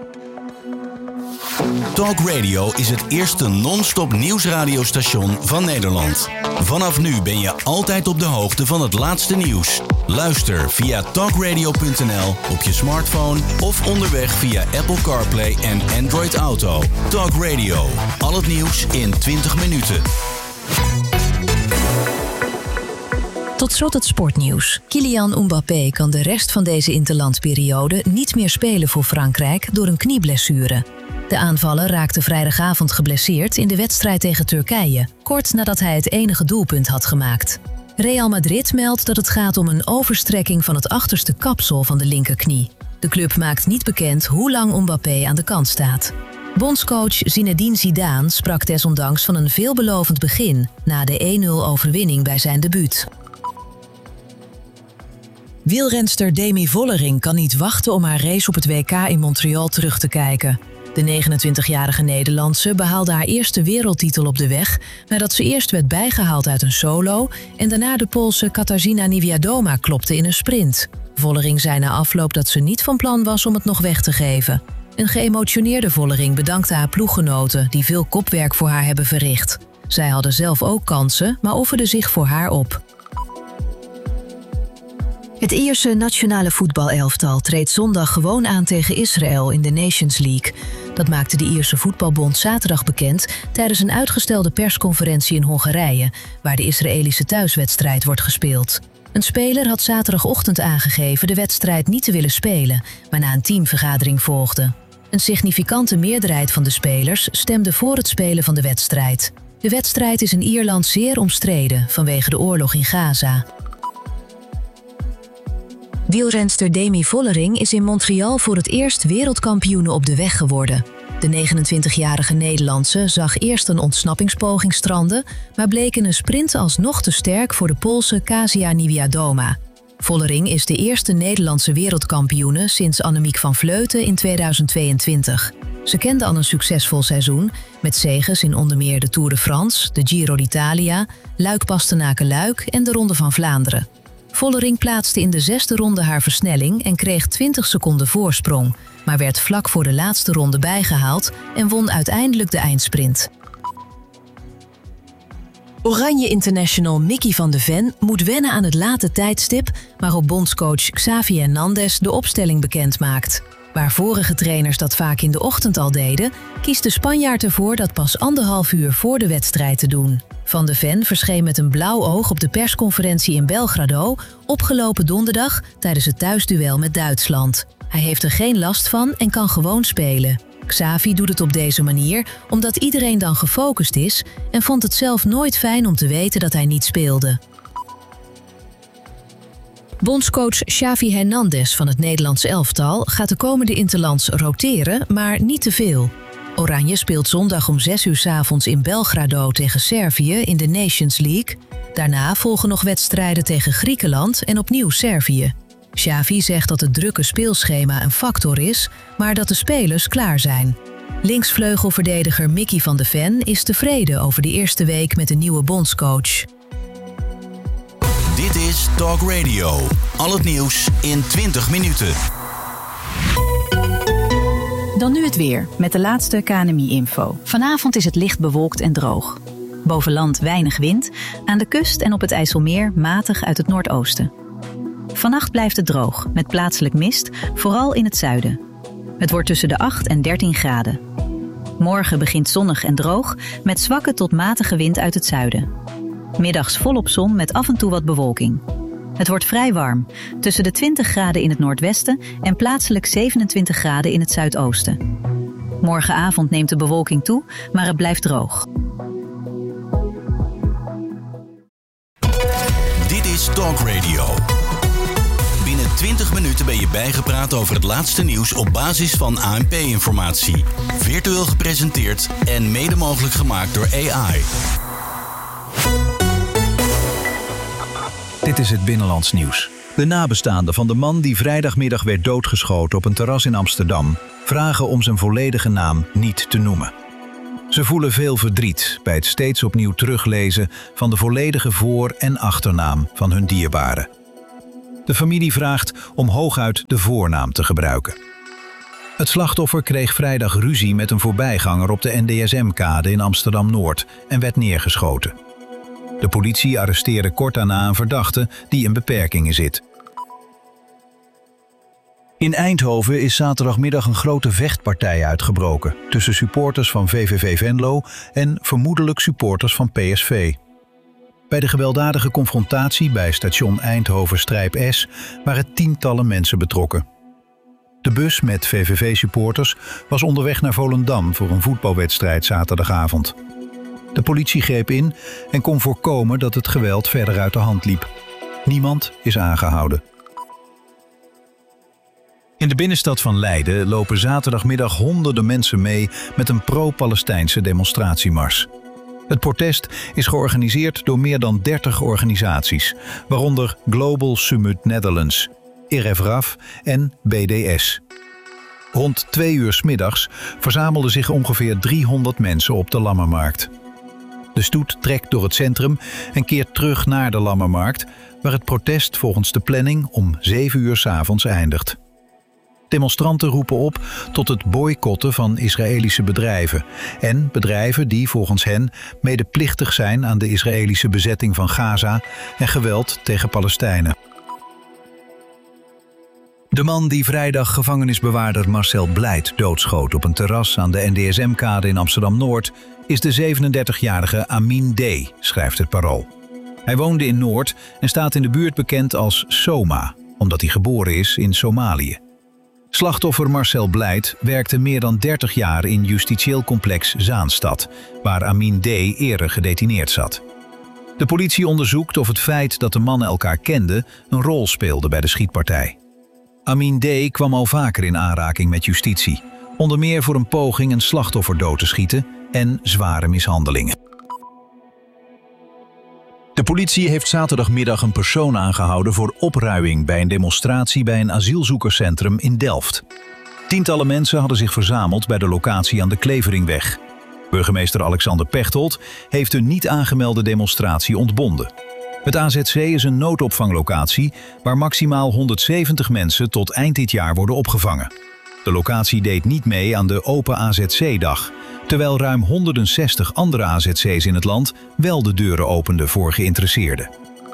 Talk Radio is het eerste non-stop nieuwsradiostation van Nederland. Vanaf nu ben je altijd op de hoogte van het laatste nieuws. Luister via talkradio punt n l op je smartphone of onderweg via Apple CarPlay en Android Auto. Talk Radio, al het nieuws in twintig minuten. Tot slot het sportnieuws. Kylian Mbappé kan de rest van deze interlandperiode niet meer spelen voor Frankrijk door een knieblessure. De aanvaller raakte vrijdagavond geblesseerd in de wedstrijd tegen Turkije, kort nadat hij het enige doelpunt had gemaakt. Real Madrid meldt dat het gaat om een overstrekking van het achterste kapsel van de linkerknie. De club maakt niet bekend hoe lang Mbappé aan de kant staat. Bondscoach Zinedine Zidane sprak desondanks van een veelbelovend begin na de één nul overwinning bij zijn debuut. Wielrenster Demi Vollering kan niet wachten om haar race op het W K in Montreal terug te kijken. De negenentwintigjarige Nederlandse behaalde haar eerste wereldtitel op de weg nadat ze eerst werd bijgehaald uit een solo en daarna de Poolse Katarzyna Niewiadoma klopte in een sprint. Vollering zei na afloop dat ze niet van plan was om het nog weg te geven. Een geëmotioneerde Vollering bedankte haar ploeggenoten die veel kopwerk voor haar hebben verricht. Zij hadden zelf ook kansen, maar offerden zich voor haar op. Het Ierse nationale voetbalelftal treedt zondag gewoon aan tegen Israël in de Nations League. Dat maakte de Ierse voetbalbond zaterdag bekend tijdens een uitgestelde persconferentie in Hongarije, waar de Israëlische thuiswedstrijd wordt gespeeld. Een speler had zaterdagochtend aangegeven de wedstrijd niet te willen spelen, waarna een teamvergadering volgde. Een significante meerderheid van de spelers stemde voor het spelen van de wedstrijd. De wedstrijd is in Ierland zeer omstreden vanwege de oorlog in Gaza. Wielrenster Demi Vollering is in Montreal voor het eerst wereldkampioene op de weg geworden. De negenentwintigjarige Nederlandse zag eerst een ontsnappingspoging stranden, maar bleek in een sprint alsnog te sterk voor de Poolse Kasia Niewiadoma. Vollering is de eerste Nederlandse wereldkampioene sinds Annemiek van Vleuten in tweeduizend tweeëntwintig. Ze kende al een succesvol seizoen, met zeges in onder meer de Tour de France, de Giro d'Italia, Luik-Bastenaken-Luik en de Ronde van Vlaanderen. Vollering plaatste in de zesde ronde haar versnelling en kreeg twintig seconden voorsprong, maar werd vlak voor de laatste ronde bijgehaald en won uiteindelijk de eindsprint. Oranje International Mickey van de Ven moet wennen aan het late tijdstip waarop bondscoach Xavi Hernandez de opstelling bekend maakt. Waar vorige trainers dat vaak in de ochtend al deden, kiest de Spanjaard ervoor dat pas anderhalf uur voor de wedstrijd te doen. Van de Ven verscheen met een blauw oog op de persconferentie in Belgrado, opgelopen donderdag tijdens het thuisduel met Duitsland. Hij heeft er geen last van en kan gewoon spelen. Xavi doet het op deze manier omdat iedereen dan gefocust is en vond het zelf nooit fijn om te weten dat hij niet speelde. Bondscoach Xavi Hernandez van het Nederlandse elftal gaat de komende interlands roteren, maar niet te veel. Oranje speelt zondag om zes uur 's avonds in Belgrado tegen Servië in de Nations League. Daarna volgen nog wedstrijden tegen Griekenland en opnieuw Servië. Xavi zegt dat het drukke speelschema een factor is, maar dat de spelers klaar zijn. Linksvleugelverdediger Mickey van de Ven is tevreden over de eerste week met de nieuwe bondscoach. Dit is Talk Radio. Al het nieuws in twintig minuten. Dan nu het weer, met de laatste K N M I-info. Vanavond is het licht bewolkt en droog. Boven land weinig wind, aan de kust en op het IJsselmeer matig uit het noordoosten. Vannacht blijft het droog, met plaatselijk mist, vooral in het zuiden. Het wordt tussen de acht en dertien graden. Morgen begint zonnig en droog, met zwakke tot matige wind uit het zuiden. Middags volop zon met af en toe wat bewolking. Het wordt vrij warm, tussen de twintig graden in het noordwesten en plaatselijk zevenentwintig graden in het zuidoosten. Morgenavond neemt de bewolking toe, maar het blijft droog. Dit is Talk Radio. Binnen twintig minuten ben je bijgepraat over het laatste nieuws op basis van A N P-informatie. Virtueel gepresenteerd en mede mogelijk gemaakt door A I. Dit is het Binnenlands nieuws. De nabestaanden van de man die vrijdagmiddag werd doodgeschoten op een terras in Amsterdam vragen om zijn volledige naam niet te noemen. Ze voelen veel verdriet bij het steeds opnieuw teruglezen van de volledige voor- en achternaam van hun dierbare. De familie vraagt om hooguit de voornaam te gebruiken. Het slachtoffer kreeg vrijdag ruzie met een voorbijganger op de N D S M-kade in Amsterdam-Noord en werd neergeschoten. De politie arresteerde kort daarna een verdachte die in beperkingen zit. In Eindhoven is zaterdagmiddag een grote vechtpartij uitgebroken tussen supporters van V V V Venlo en vermoedelijk supporters van P S V. Bij de gewelddadige confrontatie bij station Eindhoven S waren tientallen mensen betrokken. De bus met V V V-supporters was onderweg naar Volendam voor een voetbalwedstrijd zaterdagavond. De politie greep in en kon voorkomen dat het geweld verder uit de hand liep. Niemand is aangehouden. In de binnenstad van Leiden lopen zaterdagmiddag honderden mensen mee met een pro-Palestijnse demonstratiemars. Het protest is georganiseerd door meer dan dertig organisaties, waaronder Global Summit Netherlands, I R F R A F en B D S. Rond twee uur 's middags verzamelden zich ongeveer driehonderd mensen op de Lammermarkt. De stoet trekt door het centrum en keert terug naar de Lammermarkt, waar het protest volgens de planning om zeven uur 's avonds eindigt. Demonstranten roepen op tot het boycotten van Israëlische bedrijven en bedrijven die volgens hen medeplichtig zijn aan de Israëlische bezetting van Gaza en geweld tegen Palestijnen. De man die vrijdag gevangenisbewaarder Marcel Blijt doodschoot op een terras aan de N D S M-kade in Amsterdam-Noord is de zevenendertigjarige Amin D., schrijft het Parool. Hij woonde in Noord en staat in de buurt bekend als Soma, omdat hij geboren is in Somalië. Slachtoffer Marcel Blijt werkte meer dan dertig jaar in justitieel complex Zaanstad, waar Amin D. eerder gedetineerd zat. De politie onderzoekt of het feit dat de mannen elkaar kenden een rol speelde bij de schietpartij. Amin D. kwam al vaker in aanraking met justitie, onder meer voor een poging een slachtoffer dood te schieten en zware mishandelingen. De politie heeft zaterdagmiddag een persoon aangehouden voor opruiing bij een demonstratie bij een asielzoekerscentrum in Delft. Tientallen mensen hadden zich verzameld bij de locatie aan de Kleveringweg. Burgemeester Alexander Pechtold heeft een niet aangemelde demonstratie ontbonden. Het A Z C is een noodopvanglocatie waar maximaal honderdzeventig mensen tot eind dit jaar worden opgevangen. De locatie deed niet mee aan de Open A Z C-dag, terwijl ruim honderdzestig andere A Z C's in het land wel de deuren openden voor geïnteresseerden.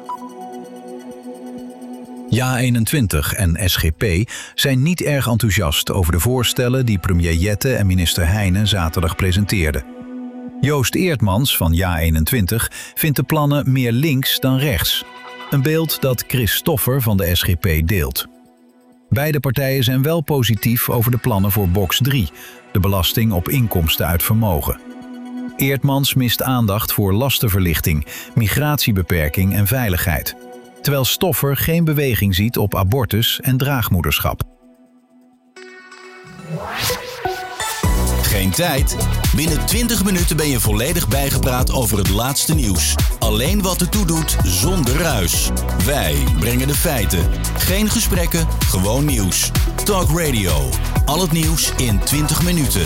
Ja eenentwintig en S G P zijn niet erg enthousiast over de voorstellen die premier Jette en minister Heijnen zaterdag presenteerden. Joost Eertmans van Ja eenentwintig vindt de plannen meer links dan rechts. Een beeld dat Chris Stoffer van de S G P deelt. Beide partijen zijn wel positief over de plannen voor box drie, de belasting op inkomsten uit vermogen. Eertmans mist aandacht voor lastenverlichting, migratiebeperking en veiligheid, terwijl Stoffer geen beweging ziet op abortus en draagmoederschap. Geen tijd? Binnen twintig minuten ben je volledig bijgepraat over het laatste nieuws. Alleen wat ertoe doet, zonder ruis. Wij brengen de feiten. Geen gesprekken, gewoon nieuws. Talk Radio. Al het nieuws in twintig minuten.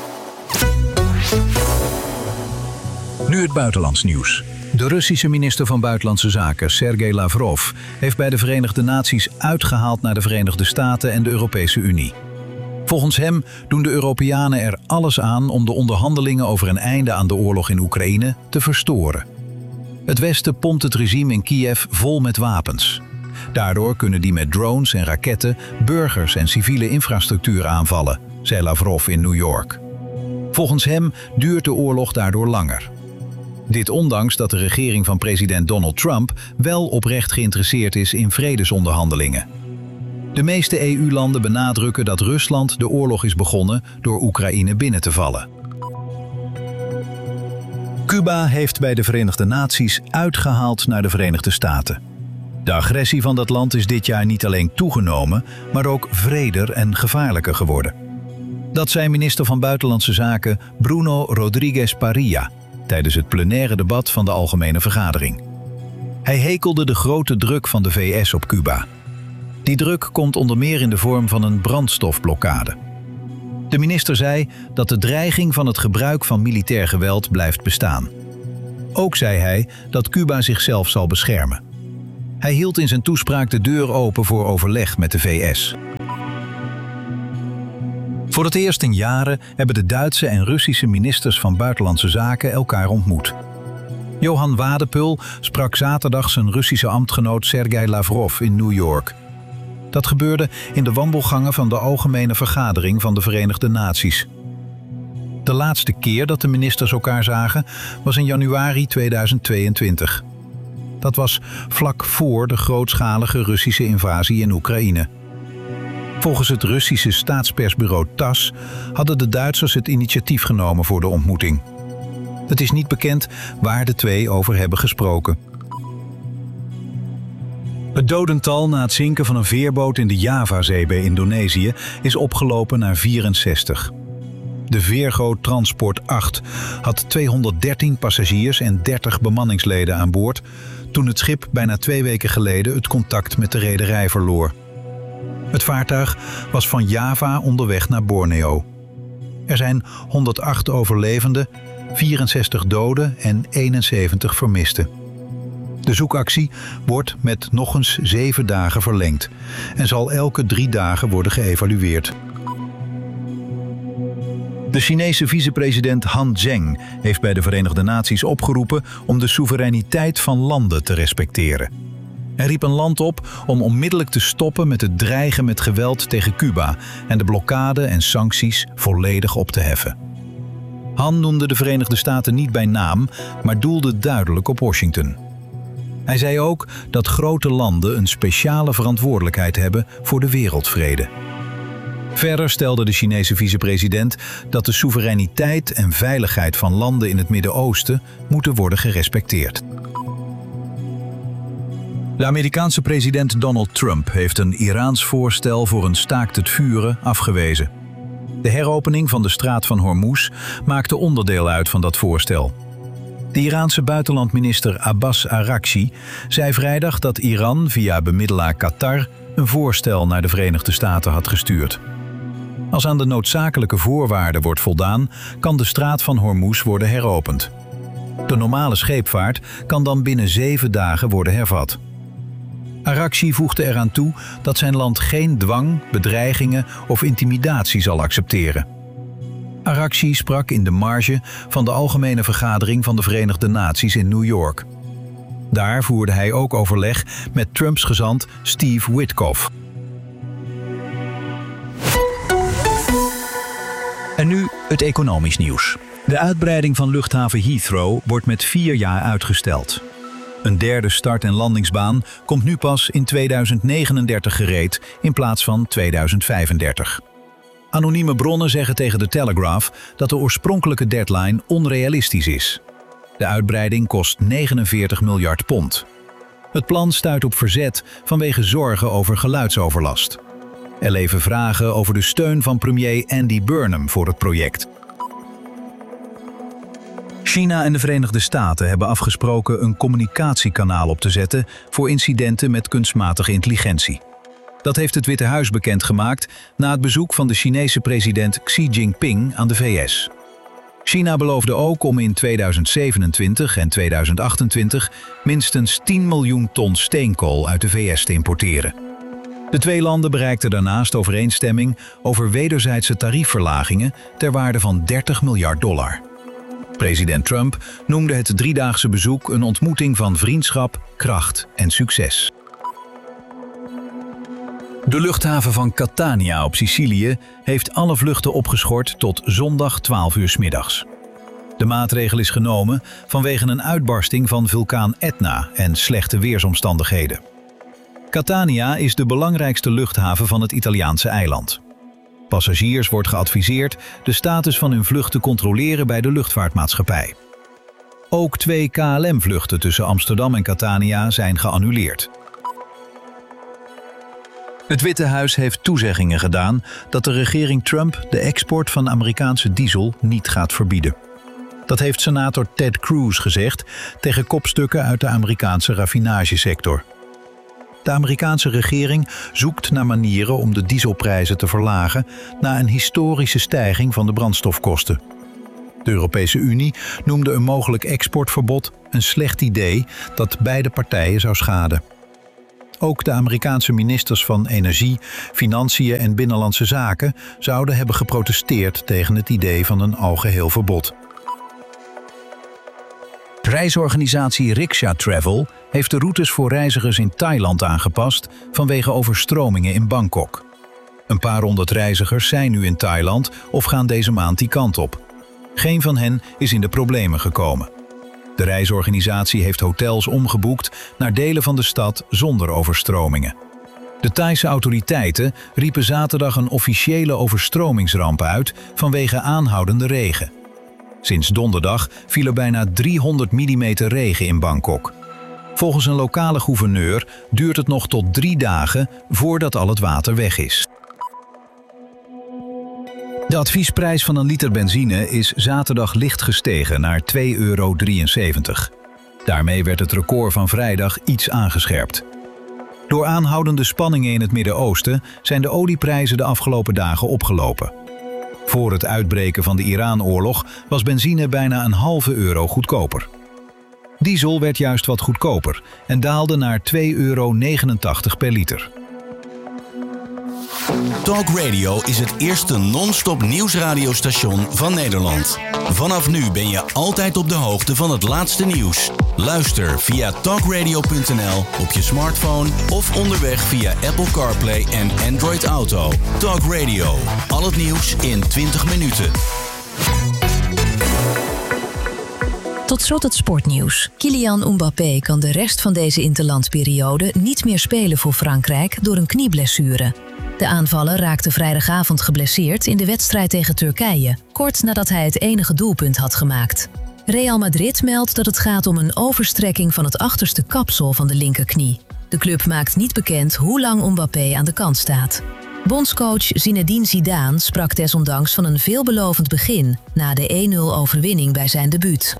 Nu het buitenlands nieuws. De Russische minister van Buitenlandse Zaken, Sergei Lavrov, heeft bij de Verenigde Naties uitgehaald naar de Verenigde Staten en de Europese Unie. Volgens hem doen de Europeanen er alles aan om de onderhandelingen over een einde aan de oorlog in Oekraïne te verstoren. Het Westen pompt het regime in Kiev vol met wapens. Daardoor kunnen die met drones en raketten burgers en civiele infrastructuur aanvallen, zei Lavrov in New York. Volgens hem duurt de oorlog daardoor langer. Dit ondanks dat de regering van president Donald Trump wel oprecht geïnteresseerd is in vredesonderhandelingen. De meeste E U-landen benadrukken dat Rusland de oorlog is begonnen door Oekraïne binnen te vallen. Cuba heeft bij de Verenigde Naties uitgehaald naar de Verenigde Staten. De agressie van dat land is dit jaar niet alleen toegenomen, maar ook wreder en gevaarlijker geworden. Dat zei minister van Buitenlandse Zaken Bruno Rodriguez Parilla tijdens het plenaire debat van de Algemene Vergadering. Hij hekelde de grote druk van de V S op Cuba. Die druk komt onder meer in de vorm van een brandstofblokkade. De minister zei dat de dreiging van het gebruik van militair geweld blijft bestaan. Ook zei hij dat Cuba zichzelf zal beschermen. Hij hield in zijn toespraak de deur open voor overleg met de V S. Voor het eerst in jaren hebben de Duitse en Russische ministers van Buitenlandse Zaken elkaar ontmoet. Johan Wadephul sprak zaterdag zijn Russische ambtgenoot Sergei Lavrov in New York. Dat gebeurde in de wandelgangen van de Algemene Vergadering van de Verenigde Naties. De laatste keer dat de ministers elkaar zagen was in januari tweeduizend tweeëntwintig. Dat was vlak voor de grootschalige Russische invasie in Oekraïne. Volgens het Russische staatspersbureau TASS hadden de Duitsers het initiatief genomen voor de ontmoeting. Het is niet bekend waar de twee over hebben gesproken. Het dodental na het zinken van een veerboot in de Javazee bij Indonesië is opgelopen naar vierenzestig. De Virgo Transport acht had tweehonderddertien passagiers en dertig bemanningsleden aan boord toen het schip bijna twee weken geleden het contact met de rederij verloor. Het vaartuig was van Java onderweg naar Borneo. Er zijn honderdacht overlevenden, vierenzestig doden en eenenzeventig vermisten. De zoekactie wordt met nog eens zeven dagen verlengd en zal elke drie dagen worden geëvalueerd. De Chinese vicepresident Han Zheng heeft bij de Verenigde Naties opgeroepen om de soevereiniteit van landen te respecteren. Hij riep een land op om onmiddellijk te stoppen met het dreigen met geweld tegen Cuba en de blokkade en sancties volledig op te heffen. Han noemde de Verenigde Staten niet bij naam, maar doelde duidelijk op Washington. Hij zei ook dat grote landen een speciale verantwoordelijkheid hebben voor de wereldvrede. Verder stelde de Chinese vicepresident dat de soevereiniteit en veiligheid van landen in het Midden-Oosten moeten worden gerespecteerd. De Amerikaanse president Donald Trump heeft een Iraans voorstel voor een staakt het vuren afgewezen. De heropening van de straat van Hormuz maakte onderdeel uit van dat voorstel. De Iraanse buitenlandminister Abbas Araghchi zei vrijdag dat Iran via bemiddelaar Qatar een voorstel naar de Verenigde Staten had gestuurd. Als aan de noodzakelijke voorwaarden wordt voldaan, kan de straat van Hormuz worden heropend. De normale scheepvaart kan dan binnen zeven dagen worden hervat. Araghchi voegde eraan toe dat zijn land geen dwang, bedreigingen of intimidatie zal accepteren. Araghchi sprak in de marge van de Algemene Vergadering van de Verenigde Naties in New York. Daar voerde hij ook overleg met Trumps gezant Steve Witkoff. En nu het economisch nieuws. De uitbreiding van luchthaven Heathrow wordt met vier jaar uitgesteld. Een derde start- en landingsbaan komt nu pas in tweeduizend negenendertig gereed in plaats van tweeduizend vijfendertig. Anonieme bronnen zeggen tegen de Telegraph dat de oorspronkelijke deadline onrealistisch is. De uitbreiding kost negenenveertig miljard pond. Het plan stuit op verzet vanwege zorgen over geluidsoverlast. Er leven vragen over de steun van premier Andy Burnham voor het project. China en de Verenigde Staten hebben afgesproken een communicatiekanaal op te zetten voor incidenten met kunstmatige intelligentie. Dat heeft het Witte Huis bekendgemaakt na het bezoek van de Chinese president Xi Jinping aan de V S. China beloofde ook om in tweeduizend zevenentwintig en tweeduizend achtentwintig minstens tien miljoen ton steenkool uit de V S te importeren. De twee landen bereikten daarnaast overeenstemming over wederzijdse tariefverlagingen ter waarde van dertig miljard dollar. President Trump noemde het driedaagse bezoek een ontmoeting van vriendschap, kracht en succes. De luchthaven van Catania op Sicilië heeft alle vluchten opgeschort tot zondag twaalf uur 's middags. De maatregel is genomen vanwege een uitbarsting van vulkaan Etna en slechte weersomstandigheden. Catania is de belangrijkste luchthaven van het Italiaanse eiland. Passagiers wordt geadviseerd de status van hun vlucht te controleren bij de luchtvaartmaatschappij. Ook twee K L M-vluchten tussen Amsterdam en Catania zijn geannuleerd. Het Witte Huis heeft toezeggingen gedaan dat de regering Trump de export van Amerikaanse diesel niet gaat verbieden. Dat heeft senator Ted Cruz gezegd tegen kopstukken uit de Amerikaanse raffinagesector. De Amerikaanse regering zoekt naar manieren om de dieselprijzen te verlagen na een historische stijging van de brandstofkosten. De Europese Unie noemde een mogelijk exportverbod een slecht idee dat beide partijen zou schaden. Ook de Amerikaanse ministers van Energie, Financiën en Binnenlandse Zaken zouden hebben geprotesteerd tegen het idee van een algeheel verbod. Reisorganisatie Riksha Travel heeft de routes voor reizigers in Thailand aangepast vanwege overstromingen in Bangkok. Een paar honderd reizigers zijn nu in Thailand of gaan deze maand die kant op. Geen van hen is in de problemen gekomen. De reisorganisatie heeft hotels omgeboekt naar delen van de stad zonder overstromingen. De Thaise autoriteiten riepen zaterdag een officiële overstromingsramp uit vanwege aanhoudende regen. Sinds donderdag viel er bijna driehonderd millimeter regen in Bangkok. Volgens een lokale gouverneur duurt het nog tot drie dagen voordat al het water weg is. De adviesprijs van een liter benzine is zaterdag licht gestegen naar twee euro drieënzeventig. Daarmee werd het record van vrijdag iets aangescherpt. Door aanhoudende spanningen in het Midden-Oosten zijn de olieprijzen de afgelopen dagen opgelopen. Voor het uitbreken van de Iran-oorlog was benzine bijna een halve euro goedkoper. Diesel werd juist wat goedkoper en daalde naar twee euro negenentachtig per liter. Talk Radio is het eerste non-stop nieuwsradiostation van Nederland. Vanaf nu ben je altijd op de hoogte van het laatste nieuws. Luister via talk radio punt n l op je smartphone of onderweg via Apple CarPlay en Android Auto. Talk Radio, al het nieuws in twintig minuten. Tot slot het sportnieuws. Kylian Mbappé kan de rest van deze interlandperiode niet meer spelen voor Frankrijk door een knieblessure. De aanvaller raakte vrijdagavond geblesseerd in de wedstrijd tegen Turkije, kort nadat hij het enige doelpunt had gemaakt. Real Madrid meldt dat het gaat om een overstrekking van het achterste kapsel van de linkerknie. De club maakt niet bekend hoe lang Mbappé aan de kant staat. Bondscoach Zinedine Zidane sprak desondanks van een veelbelovend begin na de één nul overwinning bij zijn debuut.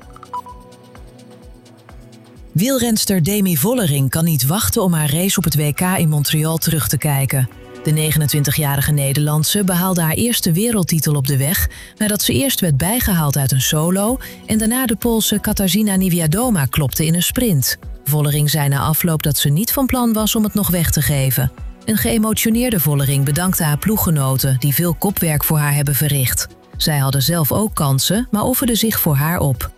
Wielrenster Demi Vollering kan niet wachten om haar race op het W K in Montreal terug te kijken. De negenentwintigjarige Nederlandse behaalde haar eerste wereldtitel op de weg nadat ze eerst werd bijgehaald uit een solo en daarna de Poolse Katarzyna Niewiadoma klopte in een sprint. Vollering zei na afloop dat ze niet van plan was om het nog weg te geven. Een geëmotioneerde Vollering bedankte haar ploeggenoten die veel kopwerk voor haar hebben verricht. Zij hadden zelf ook kansen, maar offerden zich voor haar op.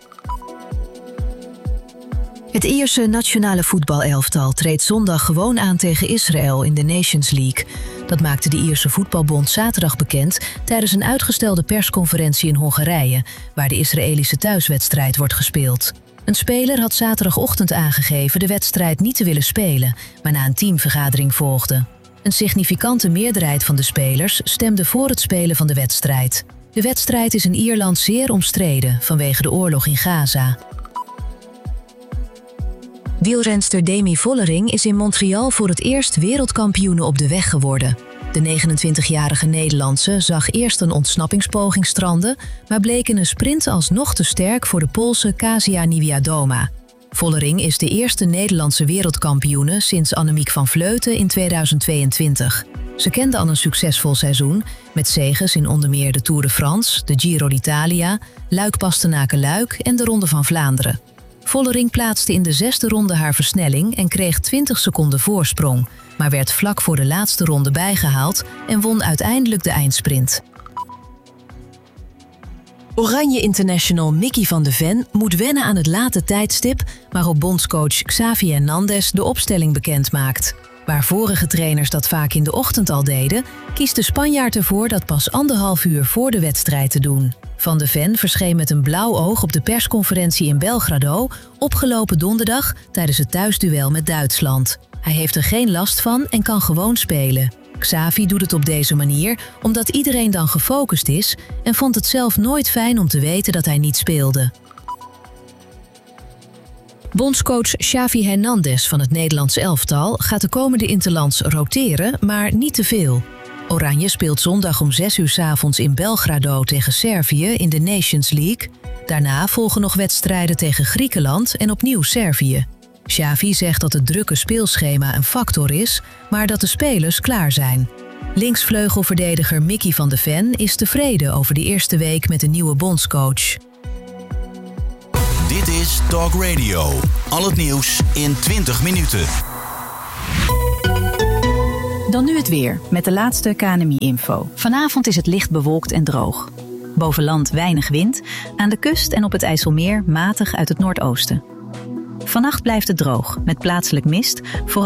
Het Ierse nationale voetbalelftal treedt zondag gewoon aan tegen Israël in de Nations League. Dat maakte de Ierse voetbalbond zaterdag bekend tijdens een uitgestelde persconferentie in Hongarije, waar de Israëlische thuiswedstrijd wordt gespeeld. Een speler had zaterdagochtend aangegeven de wedstrijd niet te willen spelen, waarna een teamvergadering volgde. Een significante meerderheid van de spelers stemde voor het spelen van de wedstrijd. De wedstrijd is in Ierland zeer omstreden vanwege de oorlog in Gaza. Wielrenster Demi Vollering is in Montreal voor het eerst wereldkampioene op de weg geworden. De negenentwintigjarige Nederlandse zag eerst een ontsnappingspoging stranden, maar bleek in een sprint alsnog te sterk voor de Poolse Kasia Niewiadoma. Vollering is de eerste Nederlandse wereldkampioene sinds Annemiek van Vleuten in tweeduizend tweeëntwintig. Ze kende al een succesvol seizoen, met zeges in onder meer de Tour de France, de Giro d'Italia, Luik-Bastenaken-Luik en de Ronde van Vlaanderen. Vollering plaatste in de zesde ronde haar versnelling en kreeg twintig seconden voorsprong, maar werd vlak voor de laatste ronde bijgehaald en won uiteindelijk de eindsprint. Oranje International Mickey van de Ven moet wennen aan het late tijdstip waarop bondscoach Xavi Hernandez de opstelling bekend maakt. Waar vorige trainers dat vaak in de ochtend al deden, kiest de Spanjaard ervoor dat pas anderhalf uur voor de wedstrijd te doen. Van de Ven verscheen met een blauw oog op de persconferentie in Belgrado, opgelopen donderdag tijdens het thuisduel met Duitsland. Hij heeft er geen last van en kan gewoon spelen. Xavi doet het op deze manier omdat iedereen dan gefocust is en vond het zelf nooit fijn om te weten dat hij niet speelde. Bondscoach Xavi Hernandez van het Nederlands elftal gaat de komende interlands roteren, maar niet te veel. Oranje speelt zondag om zes uur 's avonds in Belgrado tegen Servië in de Nations League. Daarna volgen nog wedstrijden tegen Griekenland en opnieuw Servië. Xavi zegt dat het drukke speelschema een factor is, maar dat de spelers klaar zijn. Linksvleugelverdediger Mickey van de Ven is tevreden over de eerste week met de nieuwe bondscoach. Dit is Talk Radio. Al het nieuws in twintig minuten. Dan nu het weer, met de laatste K N M I-info. Vanavond is het licht bewolkt en droog. Boven land weinig wind, aan de kust en op het IJsselmeer matig uit het noordoosten. Vannacht blijft het droog, met plaatselijk mist, vooral